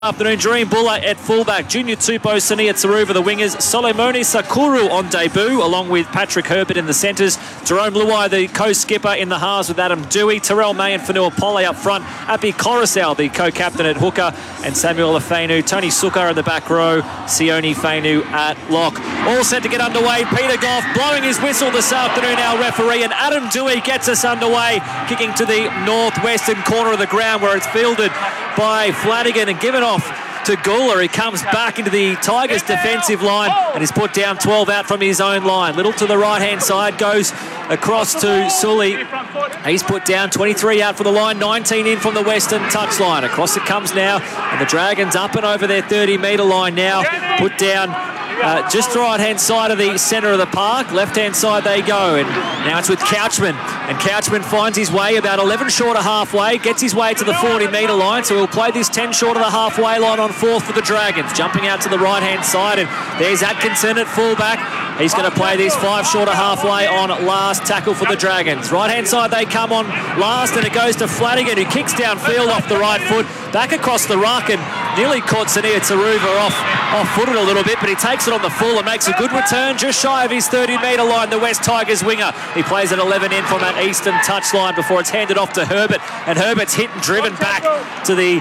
Afternoon, Dream Buller at fullback, Junior Tupou, Sania Taruva the wingers, Solomone Sakuru on debut along with Patrick Herbert in the centres, Jerome Luai the co-skipper in the halves with Adam Dewey, Terrell May and Fanua Pole up front, Api Coruscant the co-captain at hooker, and Samuel Afenu, Tony Sukkar in the back row, Sione Fainu at lock. All set to get underway. Peter Goff blowing his whistle this afternoon, our referee, and Adam Dewey gets us underway, kicking to the northwestern corner of the ground where it's fielded by Flanagan and given off to Gula. He comes back into the Tigers defensive line and is put down 12 out from his own line. Little to the right-hand side, goes across to Sully. He's put down 23 out from the line, 19 in from the western touchline. Across it comes now, and the Dragons up and over their 30-metre line now, put down just the right-hand side of the centre of the park. Left-hand side they go, and now it's with Couchman, and Couchman finds his way about 11 short of halfway, gets his way to the 40-metre line, so he'll play this 10 short of the halfway line on fourth for the Dragons. Jumping out to the right-hand side, and there's Atkinson at fullback. He's going to play these 5 short of halfway on last tackle for the Dragons. Right-hand side they come on last, and it goes to Flanagan, who kicks downfield off the right foot, back across the ruck, and nearly caught Sania Taruva off-footed a little bit, but he takes it on the full and makes a good return just shy of his 30-metre line, the West Tigers winger. He plays at 11 in from that eastern touchline before it's handed off to Herbert, and Herbert's hit and driven back to the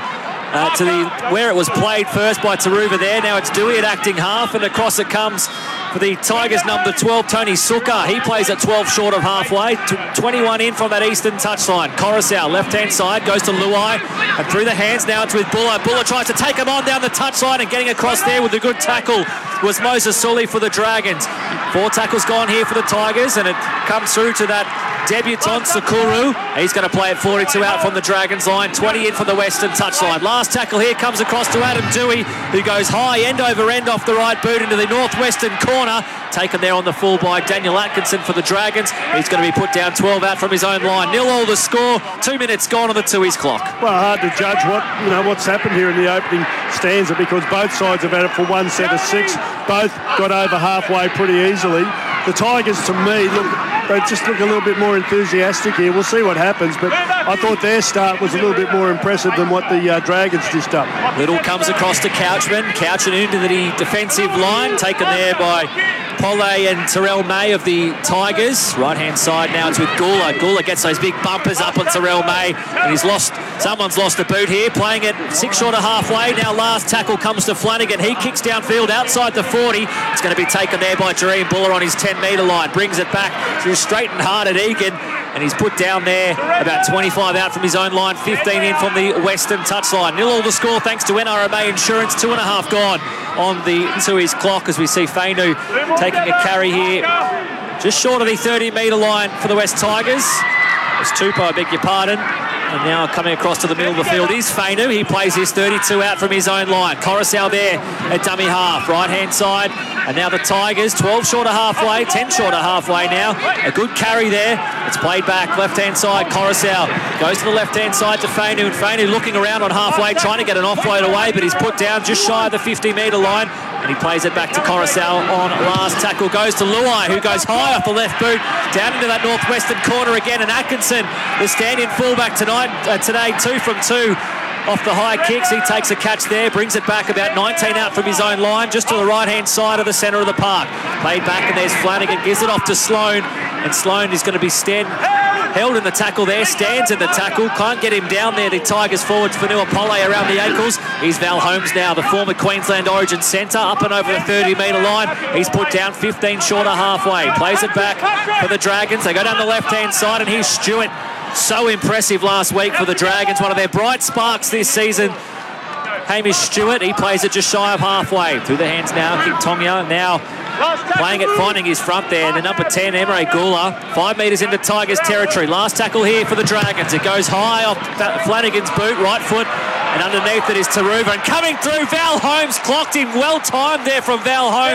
where it was played first by Taruva there. Now it's Dewey at acting half, and across it comes for the Tigers number 12, Tony Sukkar. He plays at 12 short of halfway, 21 in from that eastern touchline. Coruscant, left-hand side, goes to Luai, and through the hands now it's with Buller. Buller tries to take him on down the touchline, and getting across there with a good tackle was Moses Sully for the Dragons. 4 tackles gone here for the Tigers, and it comes through to that debutant Sakuru. He's going to play at 42 out from the Dragons line, 20 in from the western touchline. Last tackle here comes across to Adam Dewey, who goes high end over end off the right boot into the northwestern corner. Taken there on the full by Daniel Atkinson for the Dragons. He's going to be put down 12 out from his own line. 0-0 the score, 2 minutes gone on the Tooheys clock. Well, hard to judge what's happened here in the opening stanza, because both sides have had it for one set of 6. Both got over halfway pretty easily. The Tigers, to me, they just look a little bit more enthusiastic here. We'll see what happens, but I thought their start was a little bit more impressive than what the Dragons dished up. Little comes across to Couchman. Couchman into the defensive line, taken there by Pole and Terrell May of the Tigers. Right-hand side now it's with Gula. Gula gets those big bumpers up on Terrell May, and someone's lost a boot here, playing it 6 short of halfway. Now last tackle comes to Flanagan. He kicks downfield outside the 40. It's going to be taken there by Dream Buller on his 10-metre line. Brings it back to straight and hard at Egan, and he's put down there about 25 out from his own line, 15 in from the western touchline. 0-0 the score thanks to NRMA Insurance. 2.5 gone on the Tooheys clock as we see Fainu taking a carry here just short of the 30-metre line for the West Tigers. It's Tupou, I beg your pardon. And now coming across to the middle of the field is Fainu. He plays his 32 out from his own line. Coruscant there at dummy half, right-hand side. And now the Tigers, 12 short of halfway, 10 short of halfway now. A good carry there. It's played back, left-hand side. Coruscant goes to the left-hand side to Fainu. And Fainu looking around on halfway, trying to get an offload away, but he's put down just shy of the 50-metre line. And he plays it back to Coruscant on last tackle. Goes to Luai, who goes high off the left boot, down into that northwestern corner again. And Atkinson, the stand-in fullback today, 2 from 2 off the high kicks. He takes a catch there, brings it back about 19 out from his own line, just to the right-hand side of the centre of the park. Played back, and there's Flanagan, gives it off to Sloan, and Sloan is going to be held in the tackle there, stands in the tackle, can't get him down there. The Tigers forwards, Fanua Pole around the ankles. He's Val Holmes now, the former Queensland Origin centre, up and over the 30-metre line. He's put down 15 short of halfway. Plays it back for the Dragons. They go down the left-hand side, and here's Stewart. So impressive last week for the Dragons, one of their bright sparks this season. Hamish Stewart, he plays it just shy of halfway. Through the hands now, Tonga now playing it, finding his front there. The number 10, Emre Gula, 5 metres into Tigers territory. Last tackle here for the Dragons. It goes high off Flanagan's boot, right foot, and underneath it is Taruva. And coming through, Val Holmes clocked him. Well timed there from Val Holmes.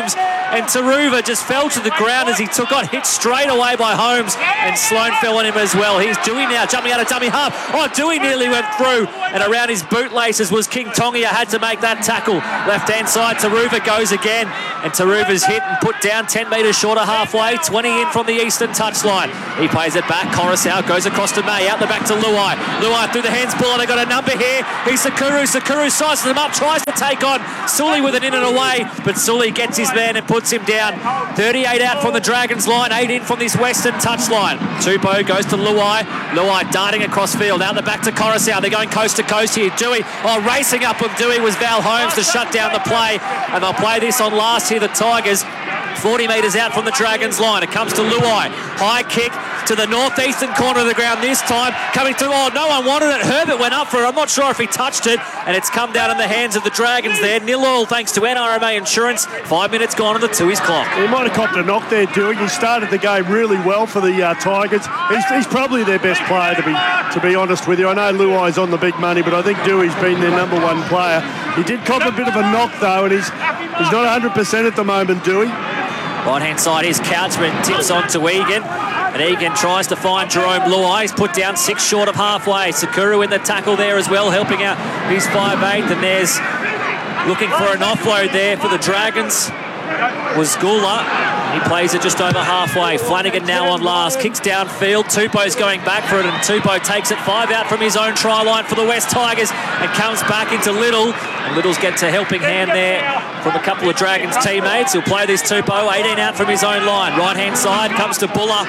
and Taruva just fell to the ground as he took on, hit straight away by Holmes, and Sloane fell on him as well. Here's Dewey now, jumping out of dummy half. Oh, Dewey nearly went through, and around his bootlaces was King Tongia, had to make that tackle. Left-hand side, Taruva goes again, and Taruva's hit and put down 10 metres short of halfway, 20 in from the eastern touchline. He plays it back, Coruscant goes across to May, out the back to Luai. Luai through the hands, Buller, they got a number here. He's Sakuru sizes him up, tries to take on Sully with an in and away, but Sully gets his man and puts him down. 38 out from the Dragons line, 8 in from this western touchline. Tupou goes to Luai. Luai darting across field, out the back to Coruscant. They're going coast to coast here. Dewey, racing up with Dewey was Val Holmes to shut down the play, and they'll play this on last here, the Tigers. 40 metres out from the Dragons line. It comes to Luai. High kick to the northeastern corner of the ground this time. Coming through. Oh, no one wanted it. Herbert went up for it. I'm not sure if he touched it. And it's come down in the hands of the Dragons there. 0-0 thanks to NRMA Insurance. 5 minutes gone on the 2's clock. He might have copped a knock there, Dewey. He started the game really well for the Tigers. He's probably their best player, to be honest with you. I know Luai's on the big money, but I think Dewey's been their number one player. He did cop a bit of a knock, though, and he's not 100% at the moment, Dewey. Right-hand side is Couchman, tips on to Egan. And Egan tries to find Jerome Luai. He's put down 6 short of halfway. Sakuru in the tackle there as well, helping out his 5'8". And there's looking for an offload there for the Dragons was Gula. He plays it just over halfway. Flanagan now on last. Kicks downfield. Tupou's going back for it, and Tupou takes it 5 out from his own try line for the West Tigers and comes back into Little. And Little's gets a helping hand there from a couple of Dragons teammates. He'll play this Tupou, 18 out from his own line. Right-hand side comes to Buller.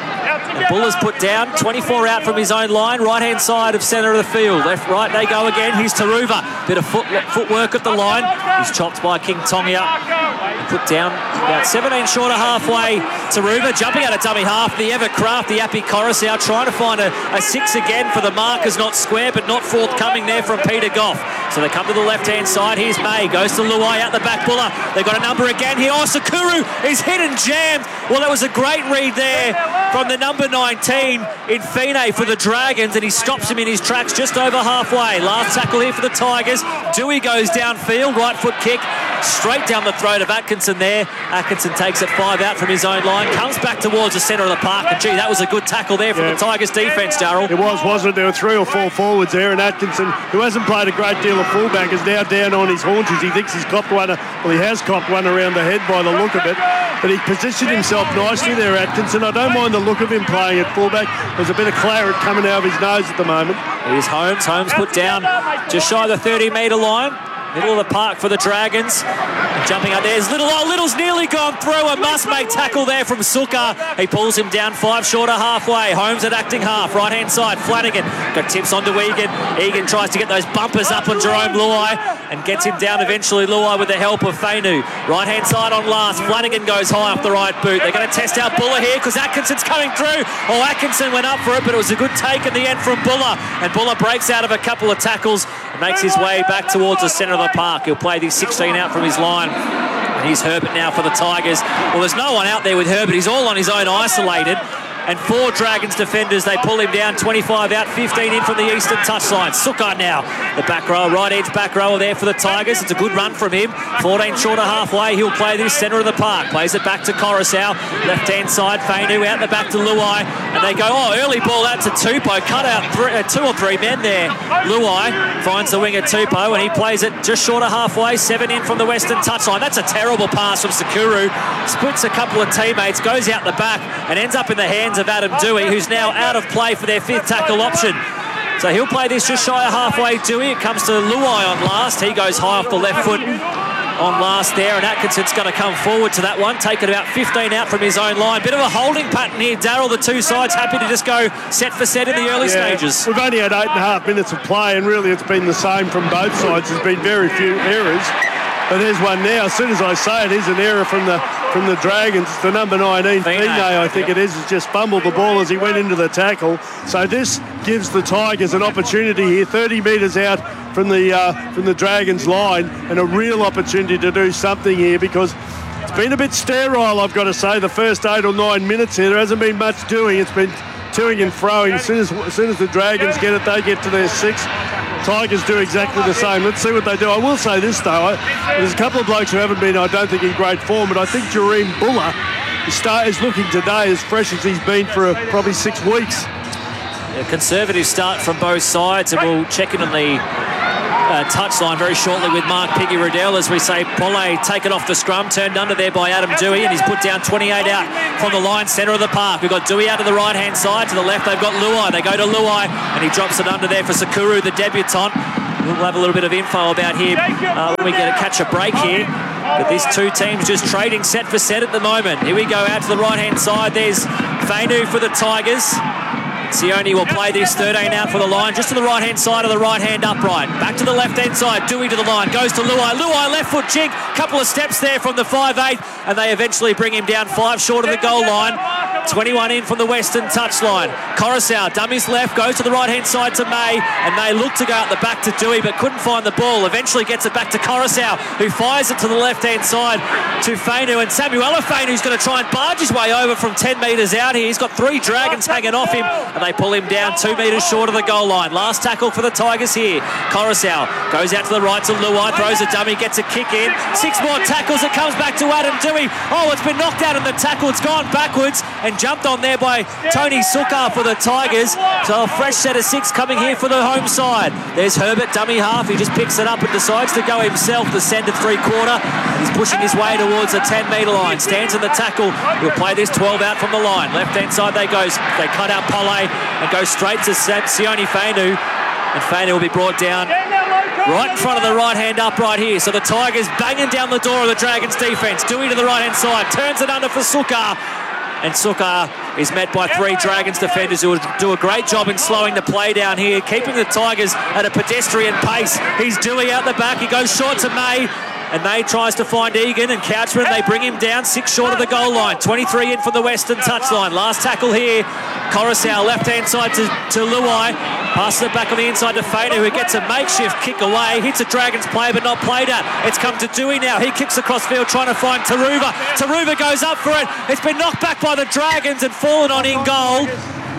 And Buller's put down, 24 out from his own line, right-hand side of centre of the field. Left, right, they go again. Here's Taruva. Bit of footwork at the line. He's chopped by King Tongia. Put down about 17 short of halfway. Taruva jumping out of dummy half. The Evercraft, the Appy Coruscant, trying to find a 6 again for the markers. Not square, but not forthcoming there from Peter Goff. So they come to the left-hand side. Here's May. Goes to Luai out the back. Buller. They've got a number again here. Oh, Sakuru is hit and jammed. Well, that was a great read there from the number 19 in Fine for the Dragons, and he stops him in his tracks just over halfway. Last tackle here for the Tigers. Dewey goes downfield. Right foot kick. Straight down the throat of Atkinson there. Atkinson takes it 5 out from his own line. Comes back towards the centre of the park. And, gee, that was a good tackle there from the Tigers defence, Darryl. It was, wasn't it? There were 3 or 4 forwards there. And Atkinson, who hasn't played a great deal of fullback, is now down on his haunches. He thinks he's copped one. Well, he has copped one around the head by the look of it. But he positioned himself nicely there, Atkinson. I don't mind the look of him playing at fullback. There's a bit of claret coming out of his nose at the moment. Here's Holmes. Holmes put down just shy of the 30-metre line. Middle of the park for the Dragons. Jumping up there's Little. Oh, Little's nearly gone through. A must-make tackle there from Sukkar. He pulls him down 5 short of halfway. Holmes at acting half. Right-hand side, Flanagan. Got tips onto Egan. Egan tries to get those bumpers up on Jerome Luai and gets him down eventually. Luai with the help of Fainu. Right-hand side on last. Flanagan goes high off the right boot. They're going to test out Buller here because Atkinson's coming through. Oh, Atkinson went up for it, but it was a good take in the end from Buller. And Buller breaks out of a couple of tackles and makes his way back towards the centre of the park. He'll play these 16 out from his line. And here's Herbert now for the Tigers. Well, there's no one out there with Herbert. He's all on his own, isolated. And 4 Dragons defenders, they pull him down, 25 out, 15 in from the eastern touchline. Sukkar now, the back row, right edge back rower there for the Tigers. It's a good run from him. 14 short of halfway. He'll play this centre of the park. Plays it back to Coruscant. Left-hand side, Fainu out the back to Luai. And they go, early ball out to Tupou. Cut out 2 or 3 men there. Luai finds the winger Tupou, and he plays it just short of halfway. 7 in from the western touchline. That's a terrible pass from Sakuru. Splits a couple of teammates, goes out the back, and ends up in the hands of Adam Dewey, who's now out of play for their 5th tackle option. So he'll play this just shy of halfway, Dewey. It comes to Luai on last. He goes high off the left foot on last there, and Atkinson's going to come forward to that one, taking about 15 out from his own line. Bit of a holding pattern here, Darryl. The 2 sides happy to just go set for set in the early stages. We've only had 8.5 minutes of play, and really it's been the same from both sides. There's been very few errors. But there's one now. As soon as I say it, is an error from the Dragons. It's the number 19, Fine, I think it is, has just fumbled the ball as he went into the tackle. So this gives the Tigers an opportunity here, 30 metres out from the Dragons line, and a real opportunity to do something here, because it's been a bit sterile, I've got to say, the first 8 or 9 minutes here. There hasn't been much doing. It's been toing and froing. As soon as the Dragons get it, they get to their 6. Tigers do exactly the same. Let's see what they do. I will say this, though. There's a couple of blokes who haven't been, I don't think, in great form, but I think Jareem Buller is looking today as fresh as he's been for probably 6 weeks. A conservative start from both sides, and we'll check in on the touchline very shortly with Mark Piggy Riddell. As we say, Polle taken off the scrum, turned under there by Adam Dewey, and he's put down 28 out from the line, centre of the park. We've got Dewey out to the right-hand side. To the left, they've got Luai. They go to Luai, and he drops it under there for Sakuru, the debutant. We'll have a little bit of info about him when we catch a break here. But these two teams just trading set for set at the moment. Here we go out to the right-hand side. There's Fainu for the Tigers. Sione will play this 13 out for the line, just to the right-hand side of the right-hand upright. Back to the left-hand side, Dewey to the line, goes to Luai. Luai, left foot jig, couple of steps there from the 5'8", and they eventually bring him down 5 short of the goal line. 21 in from the western touchline. Coruscant, dummies left, goes to the right-hand side to May, and May looked to go out the back to Dewey, but couldn't find the ball. Eventually gets it back to Coruscant, who fires it to the left-hand side to Fainu, and Samuela Fainu's going to try and barge his way over from 10 metres out here. He's got 3 Dragons hanging off him, and they pull him down 2 metres short of the goal line. Last tackle for the Tigers here. Coruscant goes out to the right to Luai, throws a dummy, gets a kick in. 6 more tackles, it comes back to Adam Dewey. Oh, it's been knocked out in the tackle, it's gone backwards and jumped on there by Tony Sukar for the Tigers. So a fresh set of 6 coming here for the home side. There's Herbert, dummy half, he just picks it up and decides to go himself, the centre 3/4. He's pushing his way towards the 10 metre line, stands in the tackle. He'll play this 12 out from the line. Left-hand side they cut out Polle and go straight to Sione Fainu, and Fainu will be brought down right in front of the right-hand upright here. So the Tigers banging down the door of the Dragons defence. Dewey to the right-hand side, turns it under for Sukar, and Sukar is met by 3 Dragons defenders who will do a great job in slowing the play down here, keeping the Tigers at a pedestrian pace. He's Dewey out the back, he goes short to May, and May tries to find Egan and Couchman. They bring him down 6 short of the goal line. 23 in from the western touchline. Last tackle here. Coruscant left-hand side to Luai. Passes it back on the inside to Fainu, who gets a makeshift kick away. Hits a Dragons player but not played at. It's come to Dewey now. He kicks across field trying to find Taruva. Taruva goes up for it. It's been knocked back by the Dragons and fallen on in goal.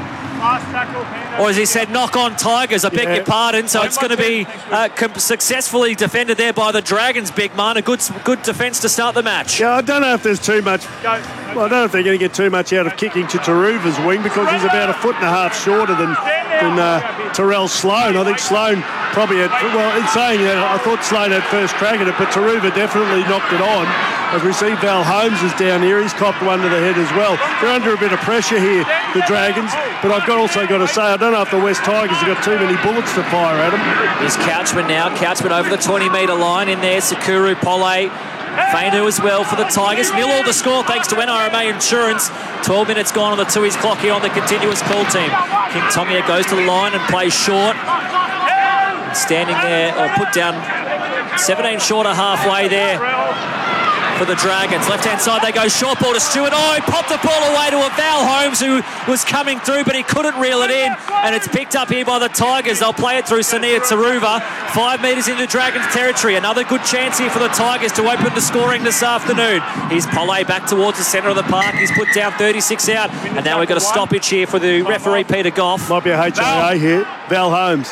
Or as he said, knock on Tigers, I beg your pardon. So it's going to be successfully defended there by the Dragons, big man. A good defence to start the match. Yeah, I don't know if there's too much. Well, I don't know if they're going to get too much out of kicking to Taruva's wing, because he's about 1.5 foot shorter than Terrell Sloan. I think Sloan probably had, well, in saying that, I thought Sloan had first crack at it, but Taruva definitely knocked it on. As we see, Val Holmes is down here. He's copped one to the head as well. They're under a bit of pressure here, the Dragons. But I've also got to say, I don't know if the West Tigers have got too many bullets to fire at them. There's Couchman now. Couchman over the 20-metre line in there. Sakuru, Polle, Fainu as well for the Tigers. 0-all the score thanks to NRMA Insurance. 12 minutes gone on the 2's clock here on the continuous call team. King Tongia goes to the line and plays short. Standing there, or put down 17 short of halfway there for the Dragons. Left-hand side, they go short ball to Stewart. Oh, he popped the ball away to a Val Holmes who was coming through, but he couldn't reel it in, and it's picked up here by the Tigers. They'll play it through Sania Taruva. 5 metres into Dragons territory. Another good chance here for the Tigers to open the scoring this afternoon. Here's Polle back towards the centre of the park. He's put down 36 out, and now we've got a stoppage here for the referee, Peter Goff. Might be a HIA here. Val Holmes.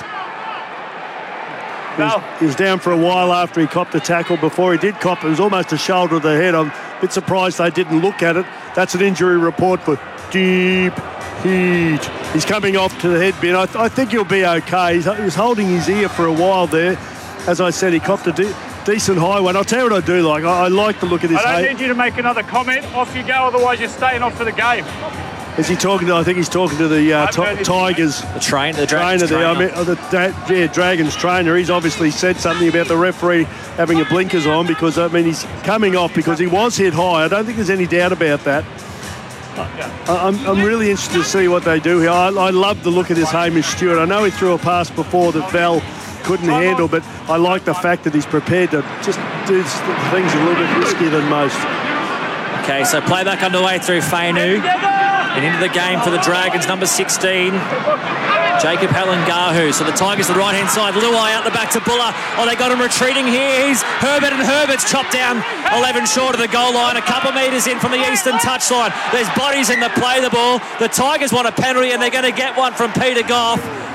He was down for a while after he copped the tackle. Before he did cop, it was almost a shoulder to the head. I'm a bit surprised they didn't look at it. That's an injury report for Deep Heat. He's coming off to the head bin. I think he'll be okay. He was holding his ear for a while there. As I said, he copped a decent high one. I'll tell you what I do like. I like the look of this. I don't need you to make another comment. Off you go, otherwise you're staying off for the game. Is he talking to? I think he's talking to the Tigers. The Dragons trainer. Dragons trainer. He's obviously said something about the referee having a blinkers on, because I mean he's coming off because he was hit high. I don't think there's any doubt about that. I'm really interested to see what they do here. I love the look of this Hamish Stewart. I know he threw a pass before that Val couldn't handle, but I like the fact that he's prepared to just do things a little bit riskier than most. Okay, so playback underway through Fainu. And into the game for the Dragons, number 16, Jacob Halangahu. So the Tigers, the right-hand side, Luai out the back to Buller. Oh, they got him retreating here. He's Herbert, and Herbert's chopped down 11 short of the goal line, a couple of metres in from the eastern touchline. There's bodies in the play the ball. The Tigers want a penalty, and they're going to get one from Peter Goff.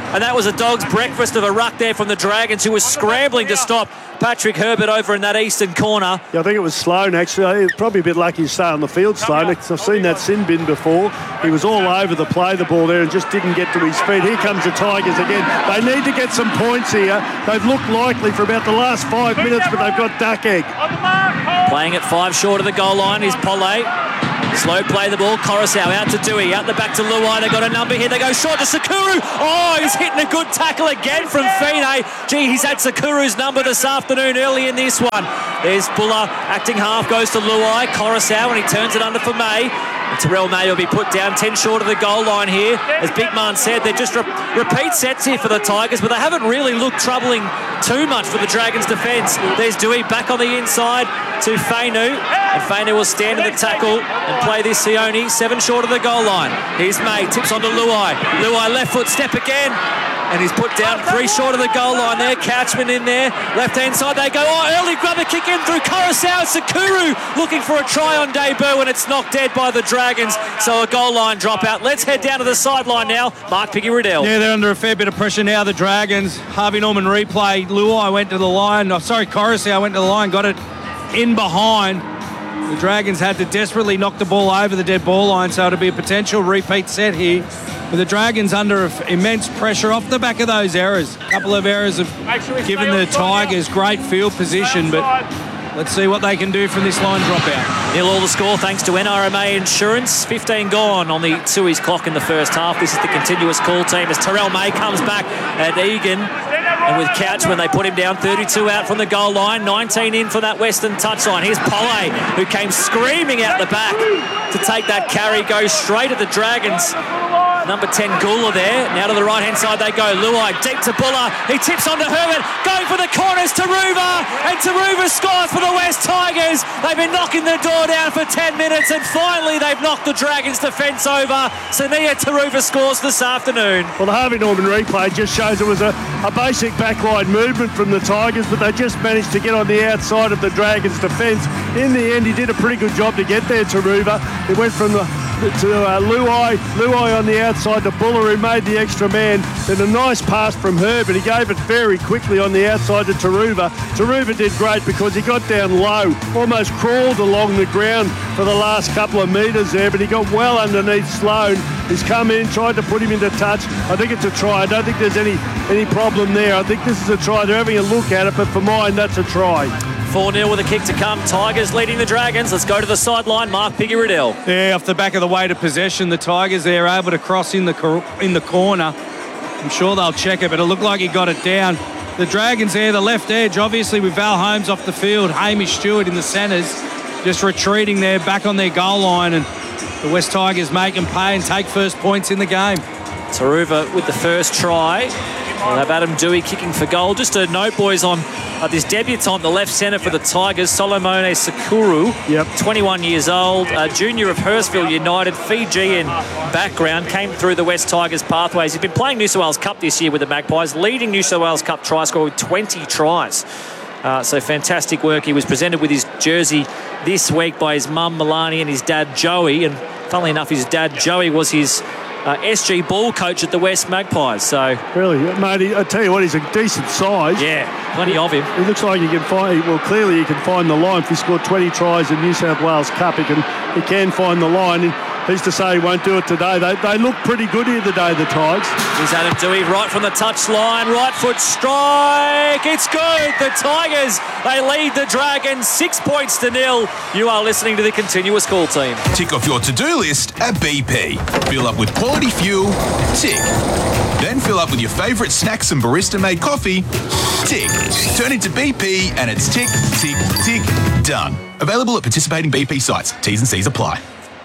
And that was a dog's breakfast of a ruck there from the Dragons, who was scrambling to stop Patrick Herbert over in that eastern corner. Yeah, I think it was Sloan, actually. He's probably a bit lucky to stay on the field, Sloan. I've seen that sin bin before. He was all over the play, the ball there, and just didn't get to his feet. Here comes the Tigers again. They need to get some points here. They've looked likely for about the last 5 minutes, but they've got duck egg. Playing it 5 short of the goal line is Pollet. Slow play the ball. Coruscant out to Dewey. Out the back to Luai. They got a number here. They go short to Sakuru. Oh, he's hitting a good tackle again from Fine. Gee, he's had Sakuru's number this afternoon early in this one. There's Buller acting half. Goes to Luai. Coruscant when he turns it under for May. And Terrell May will be put down 10 short of the goal line here. As Big Man said, they're just repeat sets here for the Tigers, but they haven't really looked troubling too much for the Dragons' defence. There's Dewey back on the inside to Fainu. And Fainu will stand in the tackle and play this Sione 7 short of the goal line. Here's May, tips onto Luai. Luai left foot step again. And he's put down 3 short of the goal line there. Couchman in there. Left-hand side they go. Oh, early grubber kick in through Coruscant. Sakuru looking for a try on debut, and it's knocked dead by the Dragons. So a goal line dropout. Let's head down to the sideline now. Mark Piggy-Riddell. Yeah, they're under a fair bit of pressure now, the Dragons. Harvey Norman replay. Luai went to the line. Coruscant went to the line, got it in behind. The Dragons had to desperately knock the ball over the dead ball line, so it'll be a potential repeat set here. But the Dragons under immense pressure off the back of those errors. A couple of errors have given the Tigers great field position, but let's see what they can do from this line dropout. 0-all the score thanks to NRMA Insurance. 15 gone on the Tui's clock in the first half. This is the continuous call team as Terrell May comes back at Egan. And with Couch, when they put him down, 32 out from the goal line, 19 in for that Western touchline. Here's Pollet, who came screaming out the back to take that carry, goes straight at the Dragons. Number 10, Gula there. Now to the right-hand side they go. Luai deep to Buller. He tips onto Herbert. Going for the corners, Taruva. And Taruva scores for the West Tigers. They've been knocking the door down for 10 minutes, and finally they've knocked the Dragons' defence over. Sania Taruva scores this afternoon. Well, the Harvey Norman replay just shows it was a basic backline movement from the Tigers, but they just managed to get on the outside of the Dragons' defence. In the end, he did a pretty good job to get there, Taruva. It went from Luai on the outside to Buller, who made the extra man. Then a nice pass from Herbert. He gave it very quickly on the outside to Taruva. Taruva did great because he got down low, almost crawled along the ground for the last couple of metres there, but he got well underneath Sloan. He's come in, tried to put him into touch. I think it's a try. I don't think there's any problem there. I think this is a try. They're having a look at it, but for mine, that's a try. 4-0 with a kick to come. Tigers leading the Dragons. Let's go to the sideline. Mark Piggy-Riddell. Yeah, off the back of the weight of possession, the Tigers there able to cross in the corner. I'm sure they'll check it, but it looked like he got it down. The Dragons there, the left edge, obviously with Val Holmes off the field, Hamish Stewart in the centres, just retreating there, back on their goal line, and the West Tigers make them pay and take first points in the game. Taruva with the first try. We'll have Adam Dewey kicking for goal. Just a note, boys, on this debutant, the left centre for the Tigers, Solomone Sakuru, 21 years old, junior of Hurstville United, Fijian background, came through the West Tigers pathways. He's been playing New South Wales Cup this year with the Magpies, leading New South Wales Cup try scorer with 20 tries. So fantastic work. He was presented with his jersey this week by his mum, Milani, and his dad, Joey. And funnily enough, his dad, Joey, was his SG ball coach at the West Magpies. So really, mate, I tell you what, he's a decent size. Yeah, plenty of him. He looks like he can find. Well, clearly he can find the line. If he scored 20 tries in New South Wales Cup, he can find the line. And who's to say he won't do it today? They look pretty good here today, the Tigers. Here's Adam Dewey right from the touch line. Right foot strike. It's good. The Tigers, they lead the Dragons 6 points to 0. You are listening to the Continuous Call team. Tick off your to-do list at BP. Fill up with quality fuel. Tick. Then fill up with your favourite snacks and barista-made coffee. Tick. Turn into BP and it's tick, tick, tick, done. Available at participating BP sites. T's and C's apply.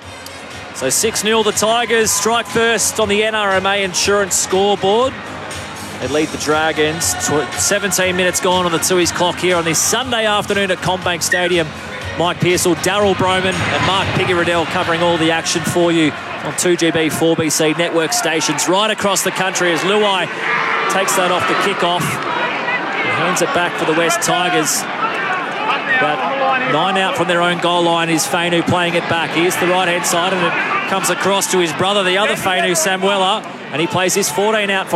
So 6-0 the Tigers strike first on the NRMA Insurance scoreboard. They lead the Dragons. 17 minutes gone on the Tui's clock here on this Sunday afternoon at CommBank Stadium. Mike Pearsall, Daryl Broman and Mark Piggy-Riddell covering all the action for you on 2GB, 4BC network stations right across the country as Luai takes that off the kickoff and hands it back for the West Tigers. About 9 out from their own goal line is Fainu playing it back. Here's the right-hand side and it comes across to his brother, the other Fainu, Samuela, and he plays his 14 out from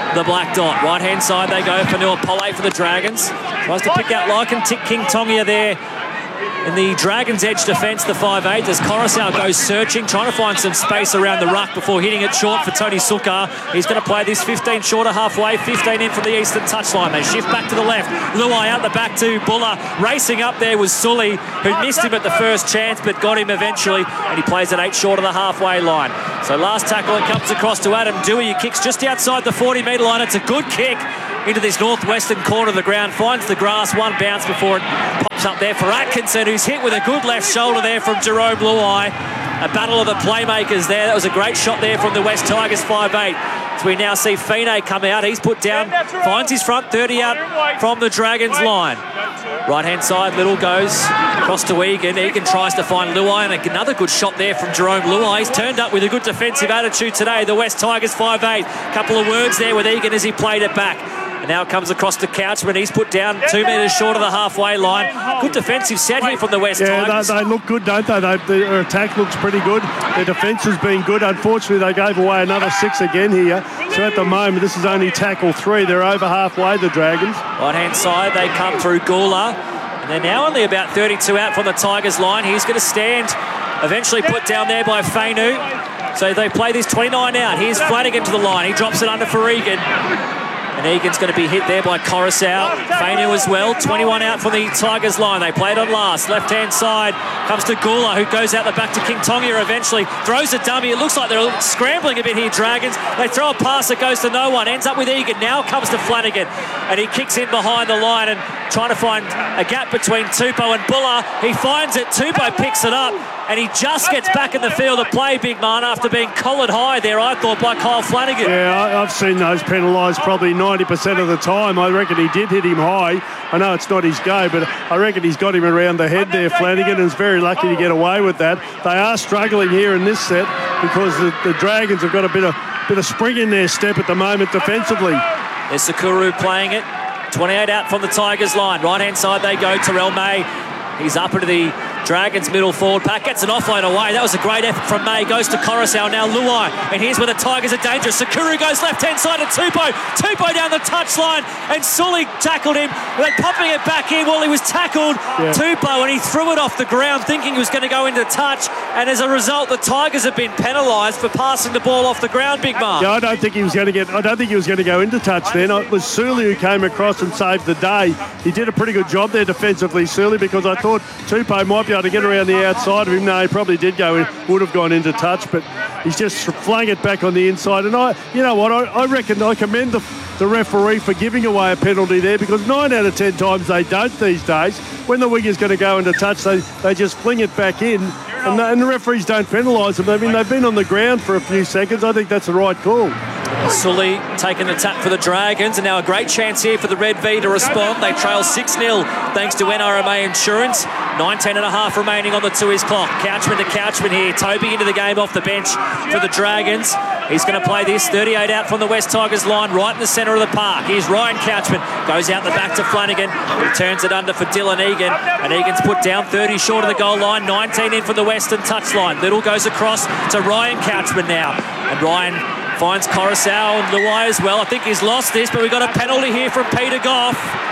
the black dot. Right-hand side they go for Nuapole for the Dragons. Tries to pick out Lycan King Tongia there in the Dragons' edge defence, the 5'8", as Coruscant goes searching, trying to find some space around the ruck before hitting it short for Tony Sukar. He's going to play this 15 shorter halfway, 15 in from the eastern touchline. They shift back to the left. Luai out the back to Buller. Racing up there was Sully, who missed him at the first chance but got him eventually, and he plays at 8 short of the halfway line. So last tackle, it comes across to Adam Dewey. He kicks just outside the 40-metre line. It's a good kick into this northwestern corner of the ground. Finds the grass, one bounce before it pops up there for Atkinson, who's hit with a good left shoulder there from Jerome Luai. A battle of the playmakers there. That was a great shot there from the West Tigers 5'8". So we now see Fine come out. He's put down, finds his front 30 out from the Dragons line. Right-hand side, Little goes across to Egan. Egan tries to find Luai, and another good shot there from Jerome Luai. He's turned up with a good defensive attitude today. The West Tigers 5'8". Couple of words there with Egan as he played it back. And now it comes across to Couchman. He's put down 2 metres short of the halfway line. Good defensive set here from the West Tigers. They look good, don't they? Their attack looks pretty good. Their defence has been good. Unfortunately, they gave away another 6 again here. So at the moment, this is only tackle 3. They're over halfway, the Dragons. Right-hand side, they come through Gula. And they're now only about 32 out from the Tigers line. He's going to stand, eventually put down there by Fainu. So they play this 29 out. Here's Flanagan to the line. He drops it under for Egan. And Egan's going to be hit there by Coruscant. Fainu as well. 21 out from the Tigers line. They play it on last. Left-hand side comes to Gula, who goes out the back to King Tongia eventually. Throws a dummy. It looks like they're scrambling a bit here, Dragons. They throw a pass that goes to no one. Ends up with Egan. Now comes to Flanagan. And he kicks in behind the line and trying to find a gap between Tupou and Buller. He finds it. Tupou picks it up. And he just gets back in the field to play, big man, after being collared high there, I thought, by Kyle Flanagan. Yeah, I've seen those penalised probably 90% of the time. I reckon he did hit him high. I know it's not his go, but I reckon he's got him around the head there, Flanagan, and is very lucky to get away with that. They are struggling here in this set because the Dragons have got a bit of spring in their step at the moment defensively. There's Sakuru playing it. 28 out from the Tigers line. Right-hand side they go. Terrell May. He's up into the Dragons middle forward pack. Gets an offload away. That was a great effort from May. Goes to Coruscant. Now Luai. And here's where the Tigers are dangerous. Sakuru goes left-hand side to Tupou. Tupou down the touchline. And Sully tackled him. Then popping it back in while he was tackled. Yeah. Tupou, and he threw it off the ground thinking he was going to go into touch. And as a result, the Tigers have been penalised for passing the ball off the ground, Big Mark. Yeah, I don't think he was going to go into touch then. It was Sully who came across and saved the day. He did a pretty good job there defensively, Sully, because I thought Tupou might be able to get around the outside of him. No, he probably would have gone into touch, but he's just flung it back on the inside. And I reckon I commend the referee for giving away a penalty there, because 9 out of 10 times they don't these days. When the winger's going to go into touch, they just fling it back in, and the referees don't penalise them. I mean, they've been on the ground for a few seconds. I think that's the right call. Sully taking the tap for the Dragons, and now a great chance here for the Red V to respond. They trail 6-0 thanks to NRMA Insurance. 19.5 remaining on the 2-is clock. Couchman to Couchman here. Toby into the game off the bench for the Dragons. He's going to play this 38 out from the West Tigers line, right in the centre of the park. Here's Ryan Couchman. Goes out the back to Flanagan. He turns it under for Dylan Egan. And Egan's put down 30 short of the goal line. 19 in from the western touchline. Little goes across to Ryan Couchman now. And Ryan finds Coruscant and Luai as well. I think he's lost this, but we've got a penalty here from Peter Goff.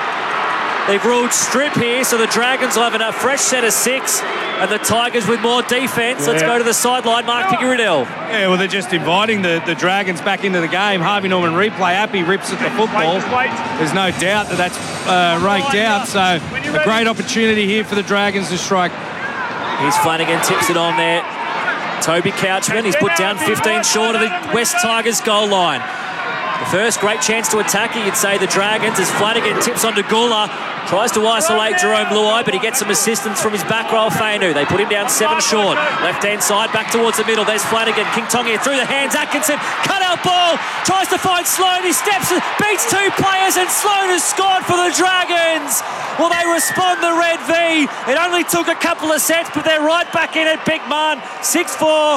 They've ruled strip here, so the Dragons will have a fresh set of 6, and the Tigers with more defence. Yeah. Let's go to the sideline, Mark Figueredel. Yeah, well, they're just inviting the Dragons back into the game. Harvey Norman replay, Appy rips at the football. There's no doubt that's raked out, so a great opportunity here for the Dragons to strike. Here's Flanagan, tips it on there. Toby Couchman, he's put down 15 short of the West Tigers goal line. The first great chance to attack it, you'd say, the Dragons, as Flanagan tips onto Gula. Tries to isolate Jerome Luai, but he gets some assistance from his back row, Fainu. They put him down 7 short. Left-hand side, back towards the middle. There's Flanagan. King Tongia through the hands. Atkinson, cut-out ball. Tries to find Sloan. He steps, beats 2 players, and Sloan has scored for the Dragons. Well, they respond, the Red V. It only took a couple of sets, but they're right back in it, Big Man. 6-4.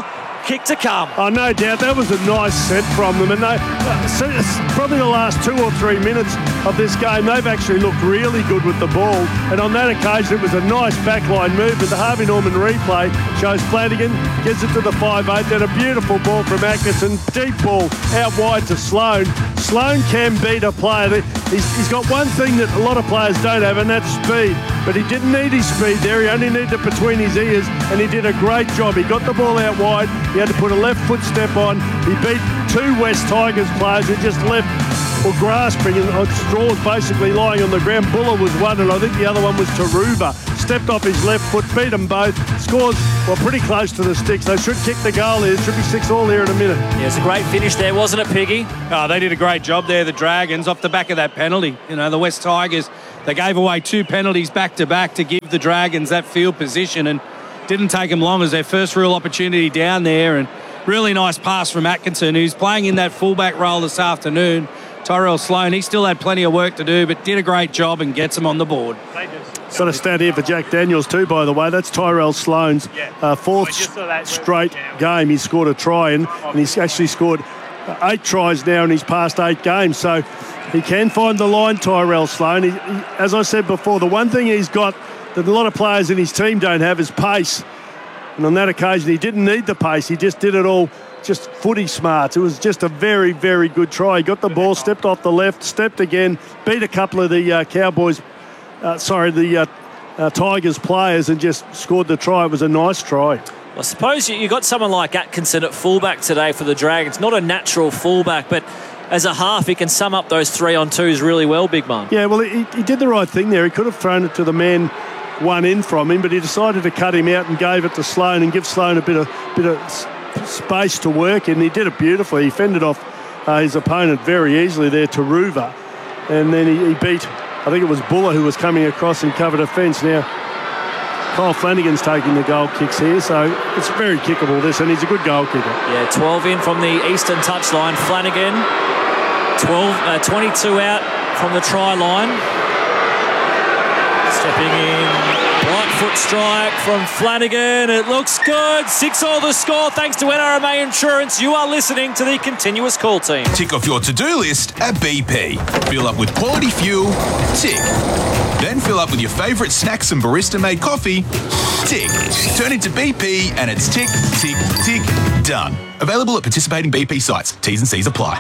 kick to come. Oh, no doubt. That was a nice set from them. And probably the last 2 or 3 minutes of this game, they've actually looked really good with the ball. And on that occasion, it was a nice backline move. But the Harvey Norman replay shows Flanagan gets it to the 5'8". Then a beautiful ball from Atkinson. Deep ball out wide to Sloan. Sloan can beat a player. He's got one thing that a lot of players don't have, and that's speed. But he didn't need his speed there. He only needed it between his ears, and he did a great job. He got the ball out wide. He had to put a left foot step on. He beat 2 West Tigers players who just left or grasping and straws basically lying on the ground. Buller was one, and I think the other one was Taruva. Stepped off his left foot, beat them both. Scores, well, pretty close to the sticks. They should kick the goal there. It should be 6-all here in a minute. Yeah, it's a great finish there, wasn't it, Piggy? Oh, they did a great job there, the Dragons, off the back of that penalty. You know, the West Tigers, they gave away 2 penalties back-to-back to give the Dragons that field position, and didn't take them long as their first real opportunity down there. And really nice pass from Atkinson, who's playing in that fullback role this afternoon. Tyrell Sloan, he still had plenty of work to do, but did a great job and gets him on the board. Got a stat here for Jack Daniels too, by the way. That's Tyrell Sloan's 4th straight game. He's scored a try, and he's actually scored 8 tries now in his past 8 games. So he can find the line, Tyrell Sloan. He, as I said before, the one thing he's got that a lot of players in his team don't have is pace. And on that occasion, he didn't need the pace. He just did it all just footy smarts. It was just a very, very good try. He got the ball, stepped off the left, stepped again, beat a couple of the Tigers players and just scored the try. It was a nice try. Well, I suppose you got someone like Atkinson at fullback today for the Dragons. Not a natural fullback, but as a half, he can sum up those 3-on-2s really well, big man. Yeah, well, he did the right thing there. He could have thrown it to the man one in from him, but he decided to cut him out and gave it to Sloan and give Sloan a bit of space to work in. He did it beautifully. He fended off his opponent very easily there, Taruva, and then he beat, I think it was Buller who was coming across and covered a fence. Now Kyle Flanagan's taking the goal kicks here, so it's very kickable this, and he's a good goal kicker. Yeah, 12 in from the eastern touchline. Flanagan 22 out from the try line. Stepping in, right foot strike from Flanagan. It looks good. 6-all the score thanks to NRMA Insurance. You are listening to the Continuous Call Team. Tick off your to-do list at BP. Fill up with quality fuel. Tick. Then fill up with your favourite snacks and barista-made coffee. Tick. Turn into BP and it's tick, tick, tick, done. Available at participating BP sites. T's and C's apply.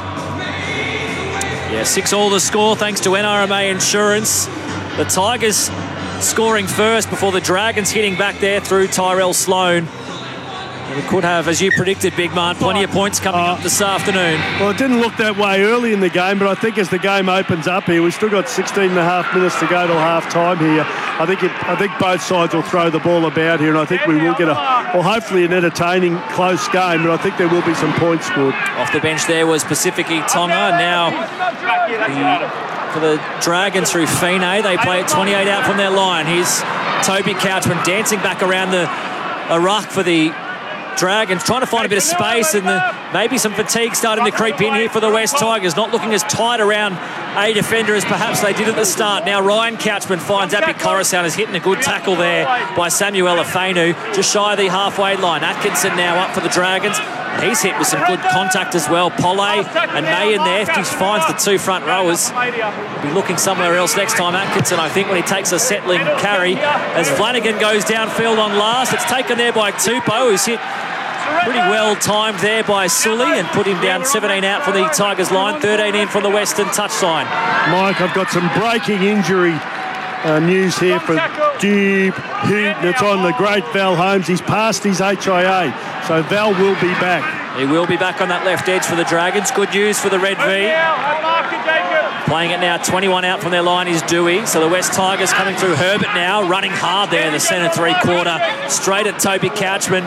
Yeah, 6-all the score thanks to NRMA Insurance. The Tigers scoring first before the Dragons hitting back there through Tyrell Sloan. We could have, as you predicted, Big Man, plenty of points coming up this afternoon. Well, it didn't look that way early in the game, but I think as the game opens up here, we've still got 16 and a half minutes to go till half-time here. I think both sides will throw the ball about here, and I think we will get hopefully an entertaining, close game, but I think there will be some points scored. Off the bench there was Pacifici Tonga. Now for the Dragons through Fine, they play at 28 out from their line. Here's Toby Couchman dancing back around a ruck for the Dragons, trying to find a bit of space, and maybe some fatigue starting to creep in here for the West Tigers, not looking as tight around a defender as perhaps they did at the start. Now Ryan Couchman finds Api Coruscant, is hitting a good tackle there by Samuel Afenu, just shy of the halfway line. Atkinson now up for the Dragons. He's hit with some good contact as well. Polle and May in there. He finds the 2 front rowers. He'll be looking somewhere else next time, Atkinson, I think, when he takes a settling carry. As Flanagan goes downfield on last, it's taken there by Tupou, who's hit pretty well timed there by Sully and put him down 17 out from the Tigers line, 13 in from the Western touchline. Mike, I've got some breaking injury news here for Deep Heat. It's on the great Val Holmes. He's passed his HIA, so Val will be back. He will be back on that left edge for the Dragons. Good news for the Red V. Playing it now, 21 out from their line is Dewey. So the West Tigers coming through Herbert now, running hard there in the centre 3/4, straight at Toby Couchman.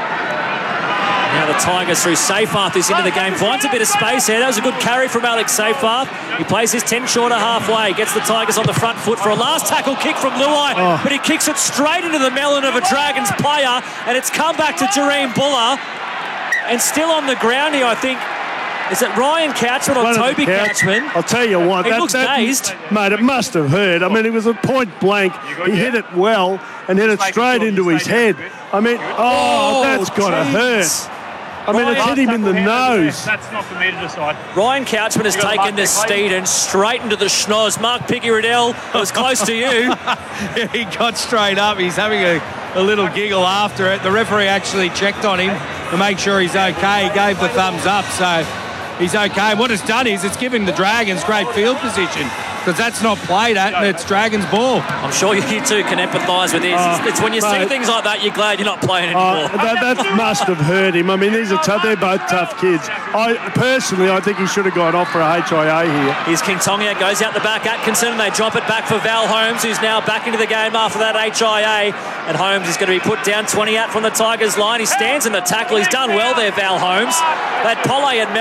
Now the Tigers through Seyfarth, who's into the game, finds a bit of space there. That was a good carry from Alex Seyfarth. He plays his 10 shorter halfway, gets the Tigers on the front foot for a last tackle kick from Luai, but he kicks it straight into the melon of a Dragons player, and it's come back to Jareem Buller. And still on the ground here, I think. Is it Ryan Couchman or Toby Couchman? I'll tell you what. He looks dazed. Mate, it must have hurt. I mean, it was a point blank. He hit it well and hit it straight into his head. I mean, that's got to hurt. I mean, it's hit him in the nose. That's not for me to decide. Ryan Couchman has taken this steed and straight into the schnoz. Mark Picky-Riddell was close to you. He got straight up. He's having a little giggle after it. The referee actually checked on him to make sure he's okay. He gave the thumbs up, so he's okay. And what it's done is it's given the Dragons great field position, because that's not played at, and it's Dragons' ball. I'm sure you two can empathise with this. It's when you see things like that, you're glad you're not playing anymore. That must have hurt him. I mean, they're both tough kids. I think he should have gone off for a HIA here. Here's King Tonga, goes out the back, Atkinson, and they drop it back for Val Holmes, who's now back into the game after that HIA. And Holmes is going to be put down 20 out from the Tigers line. He stands in the tackle. He's done well there, Val Holmes. They had Polle and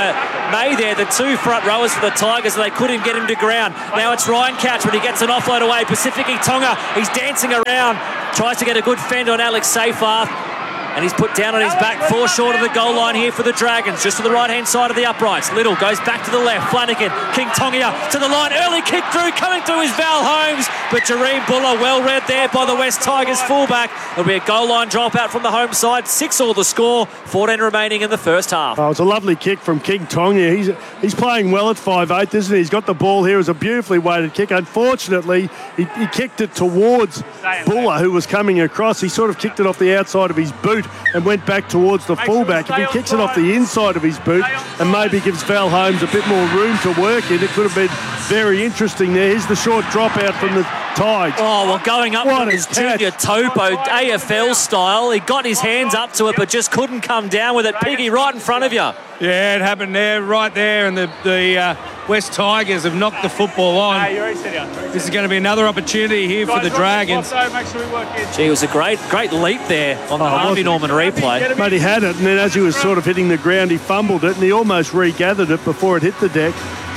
May there, the two front rowers for the Tigers, and they couldn't get him to ground. Now it's Ryan Couchman. He gets an offload away. Pacific Tonga, he's dancing around. Tries to get a good fend on Alex Seyfarth. And he's put down on his back, 4 short of the goal line here for the Dragons, just to the right-hand side of the uprights. Little goes back to the left. Flanagan, King Tonga to the line. Early kick through, coming through is Val Holmes. But Jareem Buller, well read there by the West Tigers fullback. There'll be a goal line dropout from the home side. 6-all the score, 14 remaining in the first half. Oh, it's a lovely kick from King Tonga. He's playing well at 5'8", isn't he? He's got the ball here. It was a beautifully weighted kick. Unfortunately, he kicked it towards Buller, who was coming across. He sort of kicked it off the outside of his boot and went back towards the fullback. If he kicks it off the inside of his boot and maybe gives Val Holmes a bit more room to work in, it could have been very interesting there. Here's the short dropout from the Tigers. Oh, well, going up from his junior topo, AFL style. He got his hands up to it, but just couldn't come down with it. Piggy, right in front of you. Yeah, it happened there, right there, and the West Tigers have knocked the football on. This is going to be another opportunity here for the Dragons. Gee, it was a great leap there on the Harvey Norman replay. But he had it, and then as he was sort of hitting the ground, he fumbled it, and he almost regathered it before it hit the deck.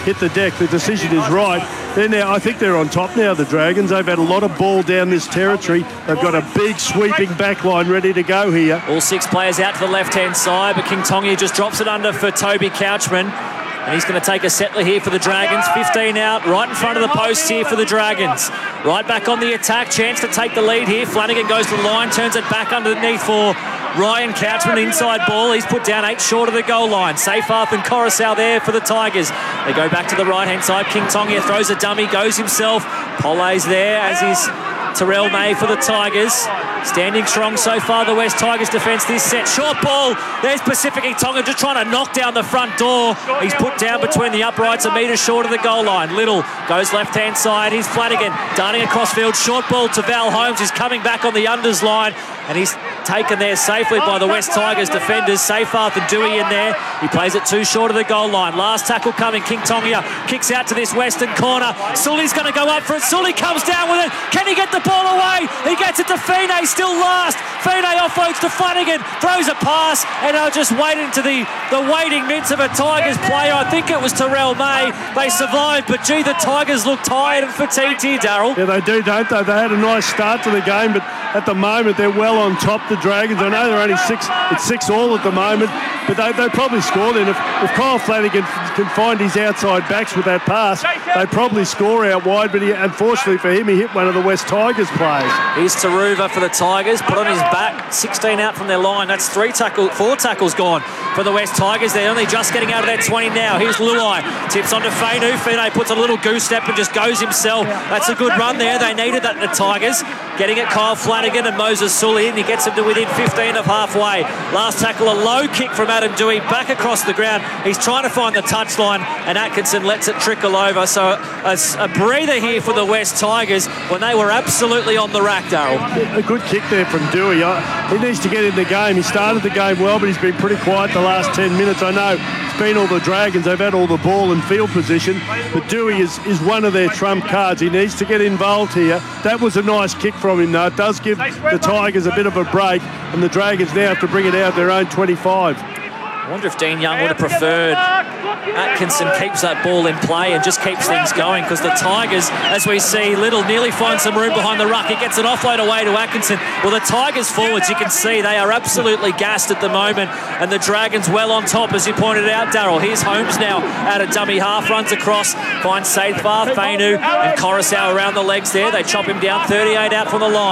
The decision is right. I think they're on top now, the Dragons. They've had a lot of ball down this territory. They've got a big sweeping back line ready to go here. All 6 players out to the left-hand side, but King Tonga just drops it under for Toby Couchman. And he's going to take a settler here for the Dragons. 15 out, right in front of the post here for the Dragons. Right back on the attack, chance to take the lead here. Flanagan goes to the line, turns it back underneath for Ryan Couchman, inside ball. He's put down 8 short of the goal line. Seyfarth and Coruscant there for the Tigers. They go back to the right-hand side. King Tonga throws a dummy, goes himself. Polle's there, as is Terrell May for the Tigers. Standing strong so far, the West Tigers defence this set. Short ball. There's Pacific Tonga just trying to knock down the front door. He's put down between the uprights, a metre short of the goal line. Little goes left-hand side. Here's Flanagan darting across field. Short ball to Val Holmes. He's coming back on the unders line. And he's taken there safely by the West Tigers defenders. Seyfarth and Dewey in there. He plays it 2 short of the goal line. Last tackle coming. King Tonga kicks out to this western corner. Sully's going to go up for it. Sully comes down with it. Can he get the ball away? He gets it to Fine, still last. Fine offloads to Flanagan. Throws a pass. And they'll just wait into the waiting midst of a Tigers player. I think it was Terrell May. They survived. But, gee, the Tigers look tired and fatigued here, Darryl. Yeah, they do, don't they? They had a nice start to the game, but at the moment they're well on top, the Dragons. I know they're only 6, it's 6-all at the moment, but they probably score then. If Kyle Flanagan can find his outside backs with that pass, they probably score out wide, but unfortunately for him, he hit one of the West Tigers players. Here's Taruva for the Tigers, put on his back, 16 out from their line. That's 4 tackles gone for the West Tigers. They're only just getting out of that 20 now. Here's Luai, tips onto Fainu. Fine puts a little goose step and just goes himself. That's a good run there. They needed that, the Tigers. Getting it, Kyle Flanagan and Moses Sully, and he gets him to within 15 of halfway. Last tackle, a low kick from Adam Dewey back across the ground. He's trying to find the touchline, and Atkinson lets it trickle over. So a breather here for the West Tigers when they were absolutely on the rack, Darryl. A good kick there from Dewey. He needs to get in the game. He started the game well, but he's been pretty quiet the last 10 minutes. I know it's been all the Dragons. They've had all the ball and field position, but Dewey is one of their trump cards. He needs to get involved here. That was a nice kick from him, though. It does give the Tigers a bit of a break, and the Dragons now have to bring it out their own 25. I wonder if Dean Young would have preferred Atkinson keeps that ball in play and just keeps things going, because the Tigers, as we see, Little nearly finds some room behind the ruck. He gets an offload away to Atkinson. Well, the Tigers forwards, you can see they are absolutely gassed at the moment, and the Dragons well on top, as you pointed out, Darryl. Here's Holmes now out of dummy half, runs across, finds Seyfarth, Fainu and Coruscant around the legs there. They chop him down, 38 out from the line.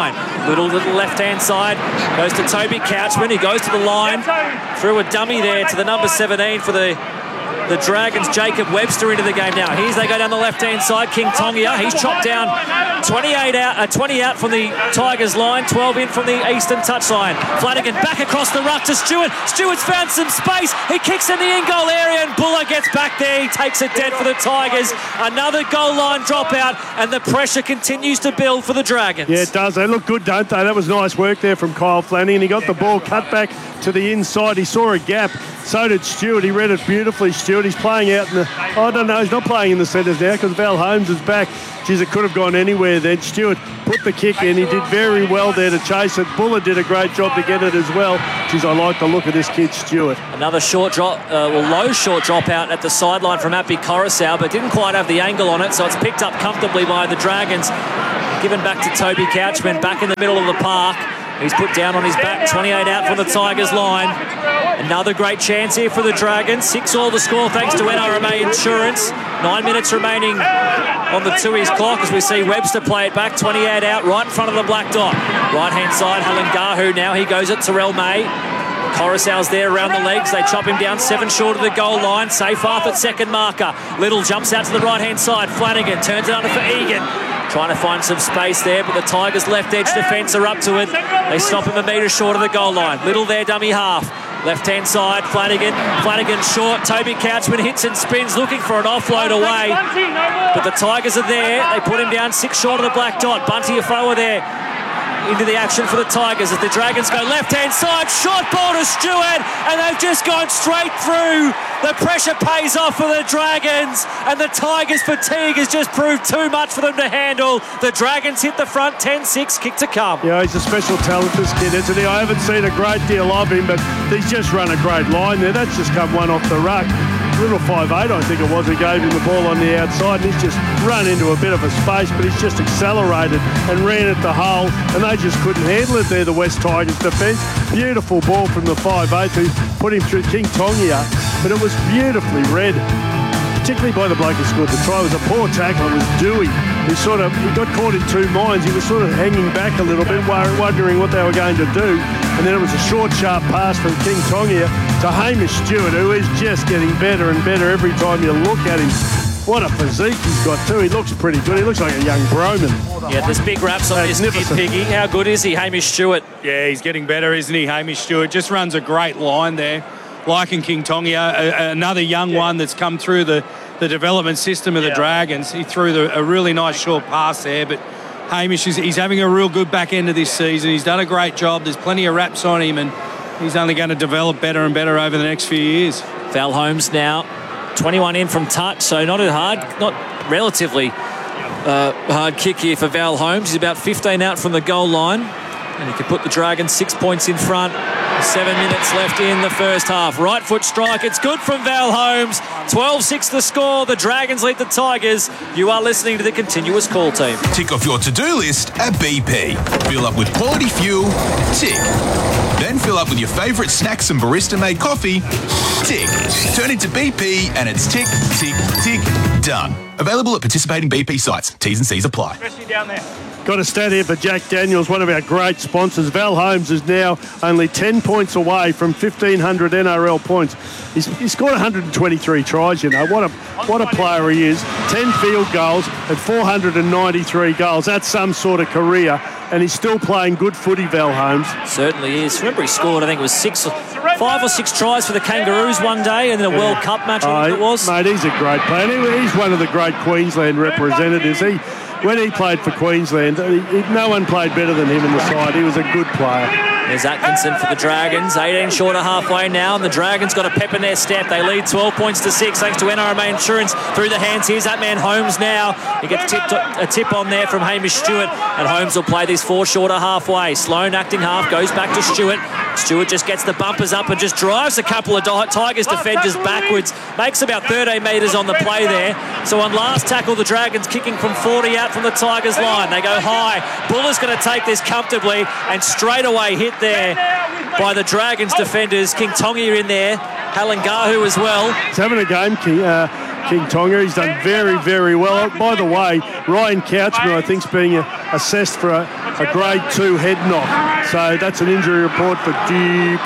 Little left-hand side. Goes to Toby Couchman. He goes to the line. Threw a dummy there to the number 17 for the Dragons, Jacob Webster, into the game now. Here's they go down the left-hand side. King Tongia, he's chopped down 20 out from the Tigers line, 12 in from the eastern touchline. Flanagan back across the ruck to Stewart. Stewart's found some space. He kicks in the in-goal area and Buller gets back there. He takes it dead for the Tigers. Another goal line dropout and the pressure continues to build for the Dragons. Yeah, it does. They look good, don't they? That was nice work there from Kyle Flanagan. He got the ball cut back to the inside. He saw a gap. So did Stewart. He read it beautifully, Stewart. He's playing out in the... I don't know. He's not playing in the centres now because Val Holmes is back. Geez, it could have gone anywhere then. Stewart put the kick in. He did very well there to chase it. Buller did a great job to get it as well. Geez, I like the look of this kid, Stewart. Another short drop, low short drop out at the sideline from Appy Coruscant, but didn't quite have the angle on it, so it's picked up comfortably by the Dragons. Given back to Toby Couchman, back in the middle of the park. He's put down on his back, 28 out from the Tigers line. Another great chance here for the Dragons. 6-all the score thanks to NRMA Insurance. 9 minutes remaining on the Tui's clock as we see Webster play it back, 28 out, right in front of the black dot. Right-hand side, Halangahu now. He goes at Terrell May. Coruscant's there around the legs. They chop him down 7 short of the goal line. Safe half at second marker. Little jumps out to the right-hand side. Flanagan turns it under for Egan. Trying to find some space there, but the Tigers' left edge defence are up to it. They stop him a metre short of the goal line. Little there, dummy half. Left-hand side, Flanagan short. Toby Couchman hits and spins, looking for an offload away. But the Tigers are there. They put him down 6 short of the black dot. Bunty Afoa there into the action for the Tigers as the Dragons go left-hand side. Short ball to Stewart, and they've just gone straight through. The pressure pays off for the Dragons, and the Tigers' fatigue has just proved too much for them to handle. The Dragons hit the front, 10-6, kick to come. Yeah, he's a special talent, this kid, isn't he? I haven't seen a great deal of him, but he's just run a great line there. That's just come one off the ruck. Little 5'8", I think it was, who gave him the ball on the outside, and he's just run into a bit of a space, but he's just accelerated and ran at the hole, and they just couldn't handle it there, the West Tigers defence. Beautiful ball from the 5'8", who put him through King Tongia, but it was beautifully read, particularly by the bloke who scored the try. It was a poor tackle. It was Dewey. He got caught in two minds. He was sort of hanging back a little bit, wondering what they were going to do. And then it was a short, sharp pass from King Tongia to Hamish Stewart, who is just getting better and better every time you look at him. What a physique he's got too. He looks pretty good. He looks like a young Broman. Yeah, there's big raps on this kid, Piggy. How good is he, Hamish Stewart? Yeah, he's getting better, isn't he, Hamish Stewart? Just runs a great line there. Liking King Tongia, another young one that's come through the development system of the Dragons. He threw a really nice short pass there, but Hamish, he's having a real good back end of this season. He's done a great job. There's plenty of raps on him, and he's only going to develop better and better over the next few years. Val Holmes now, 21 in from touch, so not relatively hard kick here for Val Holmes. He's about 15 out from the goal line, and he could put the Dragons 6 points in front. 7 minutes left in the first half. Right foot strike. It's good from Val Holmes. 12-6 the score. The Dragons lead the Tigers. You are listening to the Continuous Call Team. Tick off your to-do list at BP. Fill up with quality fuel. Tick. Then fill up with your favourite snacks and barista-made coffee. Tick. Turn into BP and it's tick, tick, tick, done. Available at participating BP sites. T's and C's apply. Especially down there. Got a stat here for Jack Daniels, one of our great sponsors. Val Holmes is now only 10 points away from 1,500 NRL points. He's scored 123 tries, you know. What a player he is. 10 field goals and 493 goals. That's some sort of career. And he's still playing good footy, Val Holmes. Certainly is. Remember, he scored, I think it was 5 or 6 tries for the Kangaroos one day, and then a World Cup match, I think it was. Mate, he's a great player. He's one of the great Queensland representatives. When he played for Queensland, no one played better than him in the side. He was a good player. There's Atkinson for the Dragons. 18 short of halfway now, and the Dragons got a pep in their step. They lead 12 points to 6 thanks to NRMA Insurance through the hands. Here's that man Holmes now. He gets a tip on there from Hamish Stewart, and Holmes will play this 4 short of halfway. Sloan acting half, goes back to Stewart. Stewart just gets the bumpers up and just drives a couple of Tigers defenders backwards. Makes about 13 metres on the play there. So on last tackle, the Dragons kicking from 40 out from the Tigers line. They go high. Buller's going to take this comfortably, and straight away hit there by the Dragons defenders. King Tongia in there. Halangahu as well. He's having a game, King Tonga. He's done very, very well. By the way, Ryan Couchman, I think, is being assessed for a grade 2 head knock. So that's an injury report for Deep.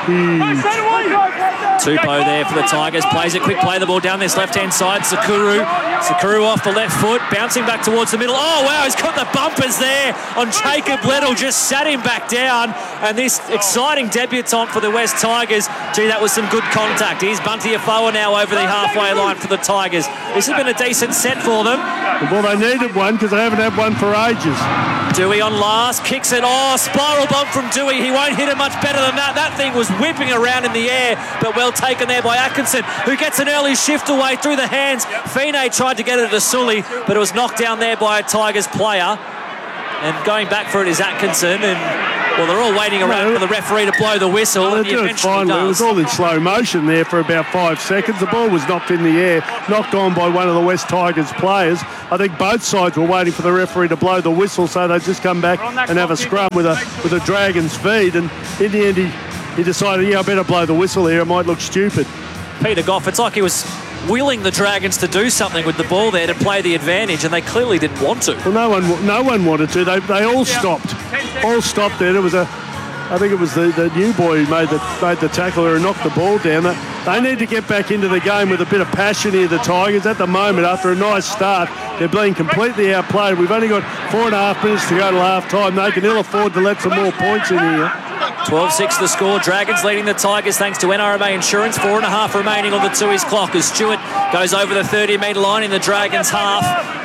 Tupou there for the Tigers, plays it quick, play the ball down this left-hand side. Sakuru off the left foot, bouncing back towards the middle. Oh, wow, he's got the bumpers there on Jacob Liddle, just sat him back down. And this exciting debutant for the West Tigers, gee, that was some good contact. Here's Bunty Afoa now over the halfway line for the Tigers. This has been a decent set for them. Well, they needed one because they haven't had one for ages. Dewey on last, kicks it. Oh, spiral bomb from Dewey. He won't hit it much better than that. That thing was whipping around in the air, but well taken there by Atkinson, who gets an early shift away through the hands. Fine tried to get it to Sully, but it was knocked down there by a Tigers player. And going back for it is Atkinson, and well, they're all waiting around for the referee to blow the whistle. Well, and he eventually does. It was all in slow motion there for about 5 seconds. The ball was knocked in the air, knocked on by one of the West Tigers players. I think both sides were waiting for the referee to blow the whistle, so they just come back and have a scrum with a Dragons feed. And in the end, he decided, I better blow the whistle here. It might look stupid. Peter Goff, it's like he was willing the Dragons to do something with the ball there to play the advantage, and they clearly didn't want to. Well, no one wanted to. They all stopped. All stopped there. It was I think it was the new boy who made the tackle or knocked the ball down. They need to get back into the game with a bit of passion here, the Tigers. At the moment, after a nice start, they're being completely outplayed. We've only got 4.5 minutes to go to half-time. They can ill afford to let some more points in here. 12-6 the score. Dragons leading the Tigers thanks to NRMA Insurance. 4.5 remaining on the Tui's clock as Stewart goes over the 30-metre line in the Dragons' half.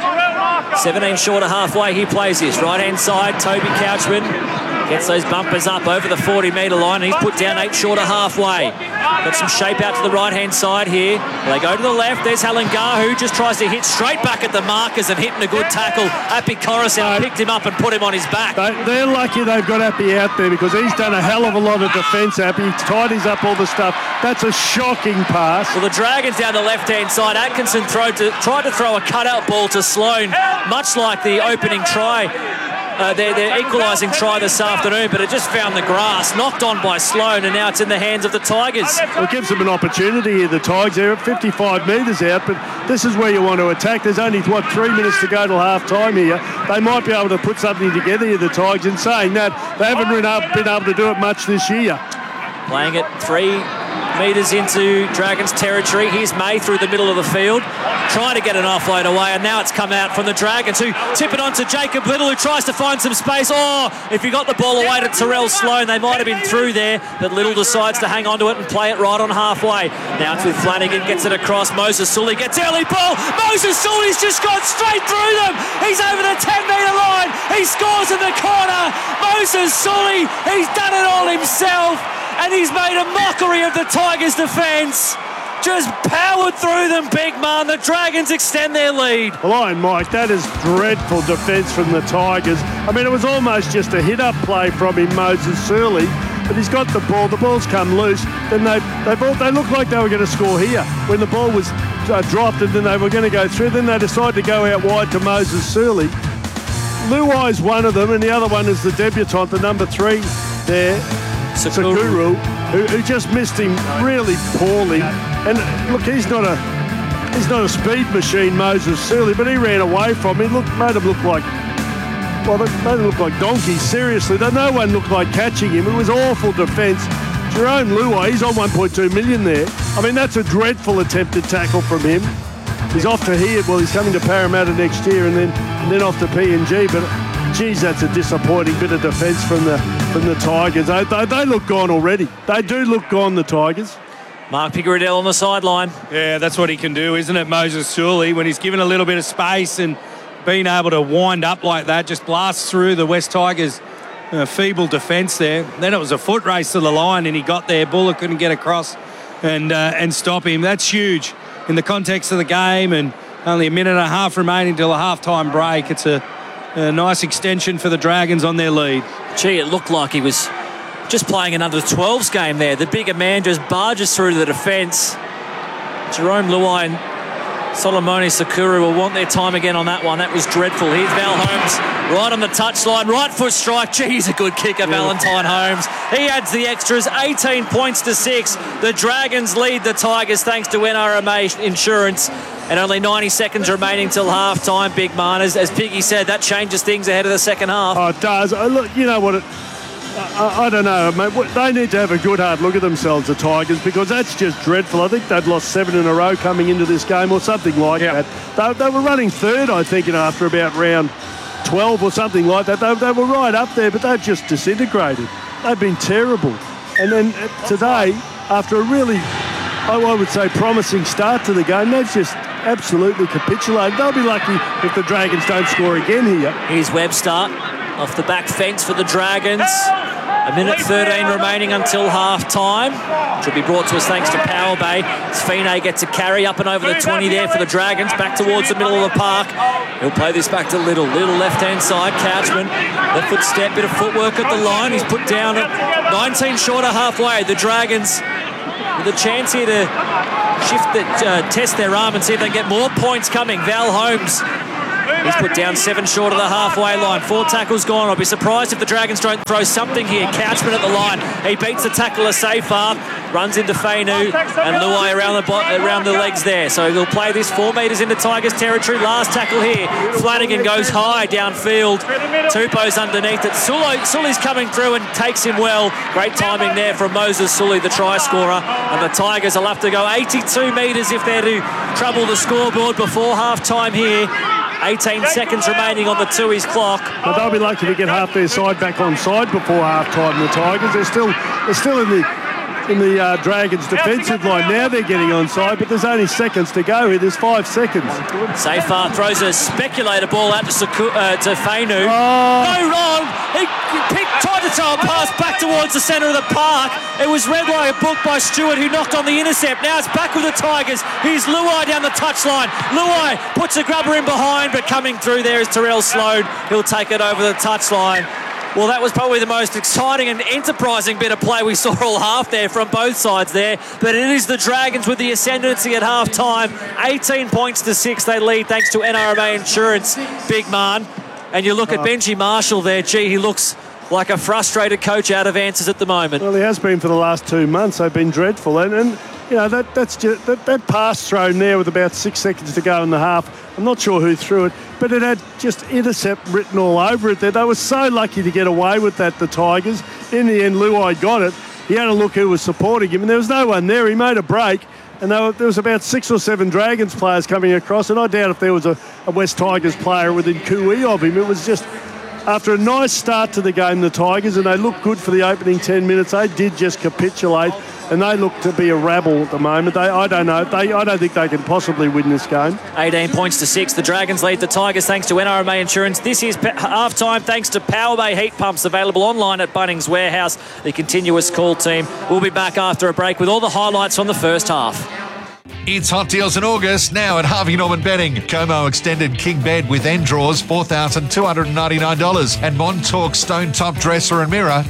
17 short of halfway. He plays his right-hand side. Toby Couchman gets those bumpers up over the 40-metre line. He's put down 8 short of halfway. Got some shape out to the right-hand side here. They go to the left. There's Halangar, who just tries to hit straight back at the markers and hitting a good tackle. Appy Coruscant picked him up and put him on his back. They're lucky they've got Appy out there because he's done a hell of a lot of defence, Appy. He tidies up all the stuff. That's a shocking pass. Well, the Dragons down the left-hand side. Atkinson tried to throw a cutout ball to Sloane, much like the opening try. Their equalising try this afternoon, but it just found the grass, knocked on by Sloane, and now it's in the hands of the Tigers. Well, it gives them an opportunity here, the Tigers. They're at 55 metres out, but this is where you want to attack. There's only, 3 minutes to go till half-time here. They might be able to put something together here, the Tigers. In saying that, they haven't been able to do it much this year. Playing it 3 metres into Dragons territory. Here's May through the middle of the field, trying to get an offload away, and now it's come out from the Dragons, who tip it onto Jacob Liddle, who tries to find some space. Oh, if he got the ball away to Terrell Sloane, they might have been through there, but Liddle decides to hang on to it and play it right on halfway. Now it's with Flanagan, gets it across. Moses Sully gets early ball. Moses Sully's just gone straight through them. He's over the 10-metre line. He scores in the corner. Moses Sully, he's done it all himself, and he's made a mockery of the Tigers' defence. Just powered through them, big man. The Dragons extend their lead. Well, Mike, that is dreadful defence from the Tigers. I mean, it was almost just a hit-up play from him, Moses Sully, but he's got the ball. The ball's come loose. Then they looked like they were going to score here when the ball was dropped, and then they were going to go through. Then they decided to go out wide to Moses Sully. Luai's one of them, and the other one is the debutant, the number 3 there, Sakuru, who just missed him really poorly. And look, he's not a speed machine, Moses Sully, but he ran away from him. Made him look like donkeys. Seriously, no one looked like catching him. It was awful defence. Jerome Luai, he's on 1.2 million there. I mean, that's a dreadful attempted tackle from him. He's off to here. Well, he's coming to Parramatta next year, and then off to PNG. But geez, that's a disappointing bit of defence from the Tigers. They look gone already. They do look gone, the Tigers. Mark Picaridell on the sideline. Yeah, that's what he can do, isn't it, Moses Sully? When he's given a little bit of space and being able to wind up like that, just blasts through the West Tigers' feeble defence there. Then it was a foot race to the line, and he got there. Buller couldn't get across and stop him. That's huge in the context of the game, and only a minute and a half remaining till a half-time break. It's a nice extension for the Dragons on their lead. Gee, it looked like he was just playing an under-12s game there. The bigger man just barges through the defence. Jerome Luai Solomone Sakuru will want their time again on that one. That was dreadful. Here's Val Holmes right on the touchline. Right foot strike. Gee, he's a good kicker, Valentine Holmes. He adds the extras. 18 points to 6. The Dragons lead the Tigers thanks to NRMA Insurance. And only 90 seconds remaining till half-time, Big Man. As Piggy said, that changes things ahead of the second half. Oh, it does. Look, you know what? I don't know, mate. They need to have a good hard look at themselves, the Tigers, because that's just dreadful. I think they'd lost 7 in a row coming into this game or something like that. They were running third, I think, after about round 12 or something like that. They were right up there, but they've just disintegrated. They've been terrible. And then today, after a really, I would say, promising start to the game, they've just absolutely capitulated. They'll be lucky if the Dragons don't score again here. Here's Webster off the back fence for the Dragons. A minute 13 remaining until half-time. Should be brought to us thanks to Power Bay. As Fine gets a carry up and over the 20 there for the Dragons, back towards the middle of the park. He'll play this back to Little. Little left-hand side, Couchman. Left foot step, bit of footwork at the line. He's put down at 19 short of halfway. The Dragons with a chance here to test their arm and see if they can get more points coming. Val Holmes, he's put down 7 short of the halfway line. 4 tackles gone. I'll be surprised if the Dragons don't throw something here. Couchman at the line. He beats the tackler Safar. Runs into Fainu and Luai around the legs there. So he'll play this 4 metres into Tigers territory. Last tackle here. Flanagan goes high downfield. Tupou's underneath it. Sully's coming through and takes him well. Great timing there from Moses Sully, the try scorer. And the Tigers will have to go 82 metres if they're to trouble the scoreboard before half-time here. 18 seconds remaining on the Tooheys clock. But they'll be lucky to get half their side back on side before half-time, the Tigers. They're still in the Dragons' defensive line. Now they're getting onside, but there's only seconds to go here. There's 5 seconds. Safar throws a speculator ball out to Fainu. Oh. No, wrong. He tried to throw a pass back towards the centre of the park. It was read like a book by Stewart, who knocked on the intercept. Now it's back with the Tigers. Here's Luai down the touchline. Luai puts a grubber in behind, but coming through there is Terrell Sloan. He'll take it over the touchline. Well, that was probably the most exciting and enterprising bit of play we saw all half there from both sides there. But it is the Dragons with the ascendancy at half-time. 18 points to 6 they lead thanks to NRMA Insurance, Big Man. And you look at Benji Marshall there. Gee, he looks like a frustrated coach out of answers at the moment. Well, he has been for the last 2 months. They've been dreadful. And you know, that pass thrown there with about 6 seconds to go in the half, I'm not sure who threw it, but it had just intercept written all over it there. They were so lucky to get away with that, the Tigers. In the end, Luai got it. He had a look who was supporting him, and there was no one there. He made a break, and there was about 6 or 7 Dragons players coming across, and I doubt if there was a West Tigers player within cooee of him. It was just, after a nice start to the game, the Tigers, and they looked good for the opening 10 minutes, they did just capitulate, and they look to be a rabble at the moment. I don't know. I don't think they can possibly win this game. 18 points to 6. The Dragons lead the Tigers thanks to NRMA Insurance. This is half-time thanks to Power Bay Heat Pumps, available online at Bunnings Warehouse, the continuous call team. We'll be back after a break with all the highlights from the first half. It's hot deals in August now at Harvey Norman Bedding. Como Extended King Bed with end drawers, $4,299. And Montauk Stone Top Dresser and Mirror,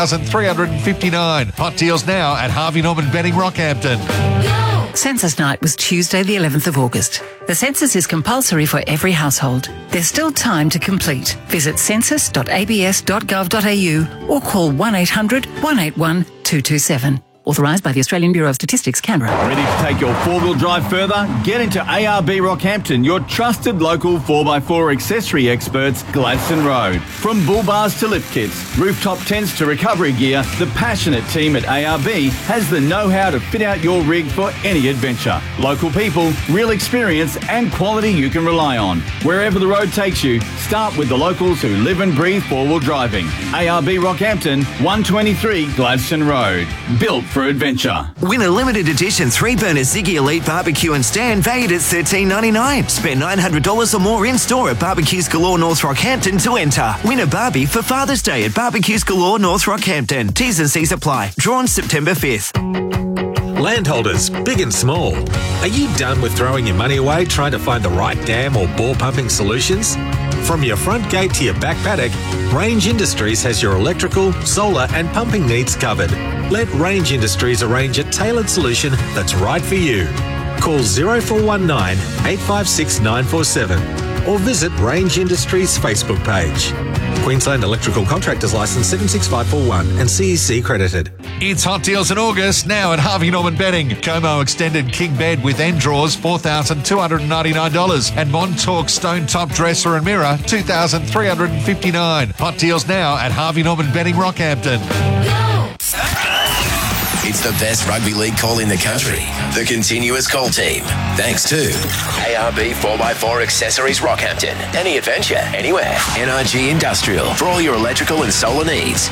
$2,359. Hot deals now at Harvey Norman Bedding, Rockhampton. Census night was Tuesday the 11th of August. The census is compulsory for every household. There's still time to complete. Visit census.abs.gov.au or call 1800 181 227. Authorised by the Australian Bureau of Statistics, Canberra. Ready to take your four-wheel drive further? Get into ARB Rockhampton, your trusted local 4x4 accessory experts, Gladstone Road. From bull bars to lift kits, rooftop tents to recovery gear, the passionate team at ARB has the know-how to fit out your rig for any adventure. Local people, real experience and quality you can rely on. Wherever the road takes you, start with the locals who live and breathe four-wheel driving. ARB Rockhampton, 123 Gladstone Road. Built for adventure. Win a limited edition 3-burner Ziggy Elite barbecue and stand valued at $13.99. Spend $900 or more in store at Barbecues Galore North Rockhampton to enter. Win a Barbie for Father's Day at Barbecues Galore North Rockhampton. T's and C's apply. Drawn September 5th. Landholders, big and small. Are you done with throwing your money away trying to find the right dam or bore pumping solutions? From your front gate to your back paddock, Range Industries has your electrical, solar and pumping needs covered. Let Range Industries arrange a tailored solution that's right for you. Call 0419 856 947 or visit Range Industries Facebook page. Queensland Electrical Contractors Licence 76541 and CEC credited. It's hot deals in August now at Harvey Norman Bedding. Como extended king bed with end drawers, $4,299. And Montauk stone top dresser and mirror, $2,359. Hot deals now at Harvey Norman Bedding, Rockhampton. It's the best rugby league call in the country. The Continuous Call Team. Thanks to ARB 4x4 Accessories Rockhampton. Any adventure, anywhere. NRG Industrial for all your electrical and solar needs.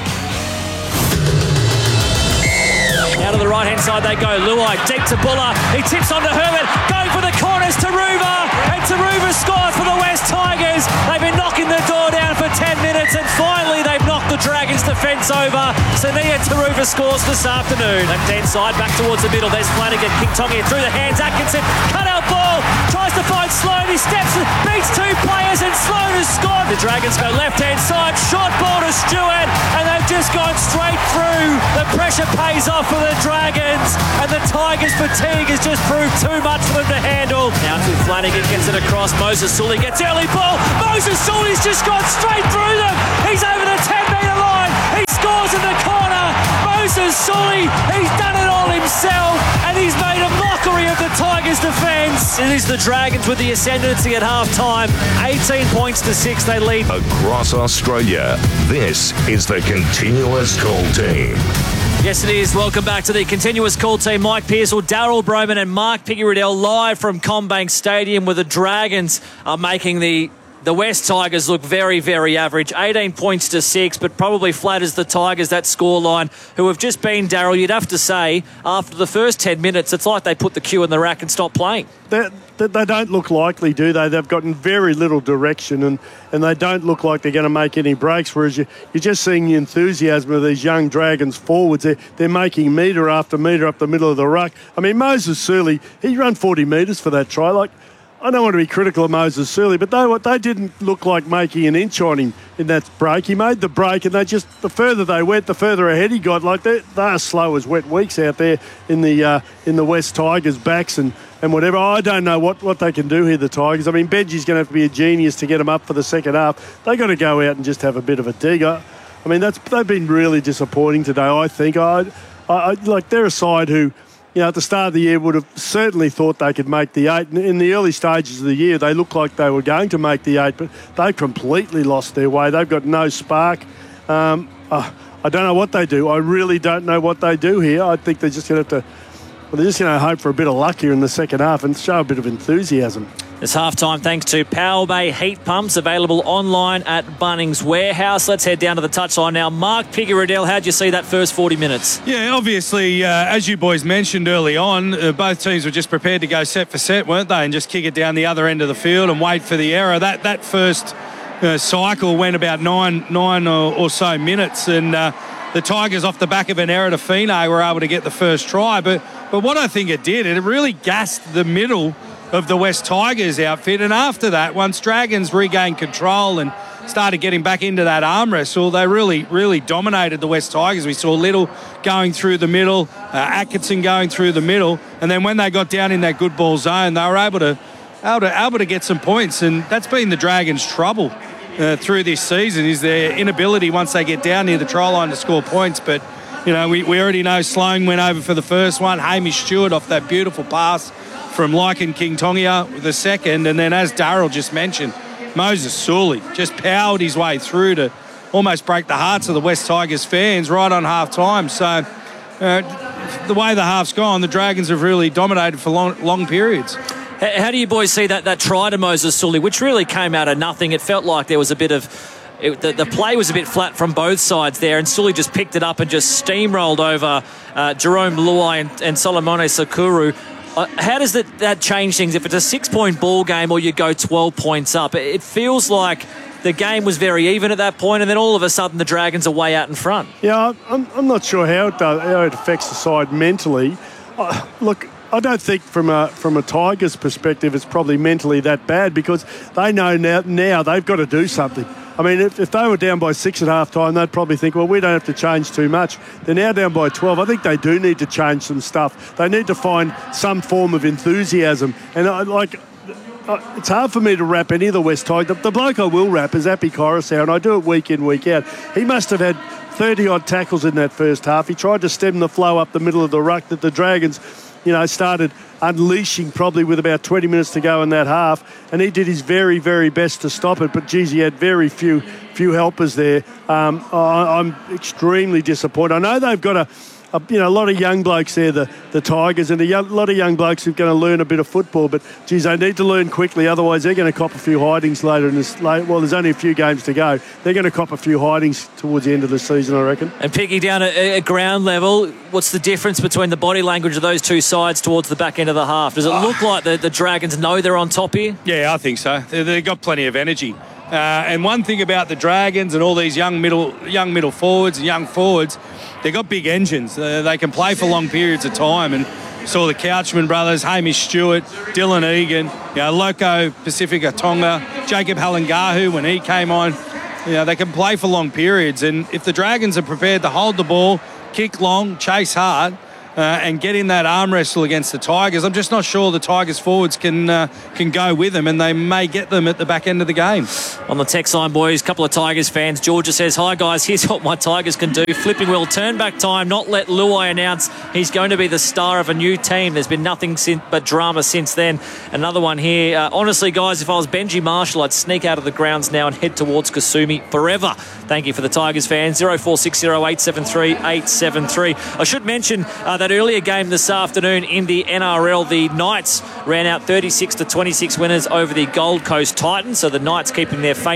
Out of the right-hand side they go. Luai deep to Buller. He tips onto Herbert. Going for the corners. Taruva. And Taruva scores for the West Tigers. They've been knocking the door down for 10 minutes and finally they've knocked the Dragons defence over. Sania Taruva scores this afternoon. Left-hand side back towards the middle. There's Flanagan. King-Tongia through the hands. Atkinson. Cut out ball. Tries to find Sloan. He steps, beats two players and Sloan has scored. The Dragons go left-hand side. Short ball to Stewart and they've just gone straight through. The pressure pays off for the Dragons and the Tigers' fatigue has just proved too much for them to handle. Now to Flanagan, gets it across. Moses Sully gets early ball. Moses Sully's just gone straight through them. He's over the 10-metre line. He scores in the corner. Moses Sully, he's done it all himself and he's made a mockery of the Tigers' defence. It is the Dragons with the ascendancy at half-time. 18 points to 6 they lead. Across Australia, this is the Continuous Call Team. Yes, it is. Welcome back to the Continuous Call Team. Mike Pearsall, Daryl Broman and Mark Piggy-Riddell live from CommBank Stadium where the Dragons are making the West Tigers look very, very average. 18 points to 6, but probably flatters the Tigers, that scoreline, who have just been, Daryl, you'd have to say, after the first 10 minutes, it's like they put the cue in the rack and stopped playing. They don't look likely, do they? They've gotten very little direction and they don't look like they're going to make any breaks, whereas you're just seeing the enthusiasm of these young Dragons forwards. They're making metre after metre up the middle of the ruck. I mean, Moses Surley, he ran 40 metres for that try. Like, I don't want to be critical of Moses Surley, but they didn't look like making an inch on him in that break. He made the break, and the further they went, the further ahead he got. Like they are slow as wet weeks out there in the West Tigers' backs and whatever. I don't know what they can do here, the Tigers. I mean, Benji's going to have to be a genius to get them up for the second half. They got to go out and just have a bit of a dig. I mean, they've been really disappointing today. I think I like they're a side who, you know, at the start of the year would have certainly thought they could make the 8. In the early stages of the year, they looked like they were going to make the 8, but they completely lost their way. They've got no spark. I don't know what they do. I really don't know what they do here. I think they're just going to have to... Well, they're just going to hope for a bit of luck here in the second half and show a bit of enthusiasm. It's half-time thanks to Power Bay Heat Pumps, available online at Bunnings Warehouse. Let's head down to the touchline now. Mark Piggy-Riddell, how'd you see that first 40 minutes? Yeah, obviously, as you boys mentioned early on, both teams were just prepared to go set for set, weren't they, and just kick it down the other end of the field and wait for the error. That first cycle went about nine or so minutes, and the Tigers, off the back of an error to Fine, were able to get the first try. But what I think it did, it really gassed the middle of the West Tigers outfit, and after that, once Dragons regained control and started getting back into that arm wrestle, they really dominated the West Tigers. We saw Little going through the middle, Atkinson going through the middle, and then when they got down in that good ball zone, they were able to get some points, and that's been the Dragons' trouble through this season, is their inability once they get down near the try line to score points. But you know, we already know Sloan went over for the first one, Hamish Stewart off that beautiful pass from Lycan King-Tongia with the second, and then as Darryl just mentioned, Moses Sully just powered his way through to almost break the hearts of the West Tigers fans right on half-time. So the way the half's gone, the Dragons have really dominated for long periods. How do you boys see that try to Moses Sully, which really came out of nothing? It felt like there was a bit of... The play was a bit flat from both sides there, and Sully just picked it up and just steamrolled over Jerome Luai and Solomone Sakuru. How does that change things? If it's a 6-point ball game or you go 12 points up, it feels like the game was very even at that point, and then all of a sudden the Dragons are way out in front. Yeah, I'm not sure how it affects the side mentally. Look, I don't think from a Tigers perspective it's probably mentally that bad, because they know now they've got to do something. I mean, if they were down by 6 at half time, they'd probably think, well, we don't have to change too much. They're now down by 12. I think they do need to change some stuff. They need to find some form of enthusiasm. And it's hard for me to rap any of the West Tigers. The bloke I will rap is Api Coruscant, and I do it week in, week out. He must have had 30-odd tackles in that first half. He tried to stem the flow up the middle of the ruck that the Dragons, started unleashing probably with about 20 minutes to go in that half, and he did his very, very best to stop it. But, geez, he had very few helpers there. I'm extremely disappointed. I know they've got a lot of young blokes there, the Tigers, and a lot of young blokes who are going to learn a bit of football. But, geez, they need to learn quickly. Otherwise, they're going to cop a few hidings later in this. Well, there's only a few games to go. They're going to cop a few hidings towards the end of the season, I reckon. And picking down at ground level, what's the difference between the body language of those two sides towards the back end of the half? Does it look like the Dragons know they're on top here? Yeah, I think so. They've got plenty of energy. And one thing about the Dragons and all these young middle forwards and young forwards, they've got big engines. They can play for long periods of time. And saw the Couchman brothers, Hamish Stewart, Dylan Egan, Loco Pacifica Tonga, Jacob Halangahu when he came on. They can play for long periods. And if the Dragons are prepared to hold the ball, kick long, chase hard, and get in that arm wrestle against the Tigers, I'm just not sure the Tigers forwards can go with them, and they may get them at the back end of the game. On the text line, boys, a couple of Tigers fans. Georgia says, hi guys, here's what my Tigers can do. Flipping will turn back time, not let Luai announce he's going to be the star of a new team. There's been nothing but drama since then. Another one here. Honestly, guys, if I was Benji Marshall, I'd sneak out of the grounds now and head towards Kasumi forever. Thank you for the Tigers fans. 0460 873 873. I should mention that earlier game this afternoon in the NRL, the Knights ran out 36-26 winners over the Gold Coast Titans. So the Knights keeping their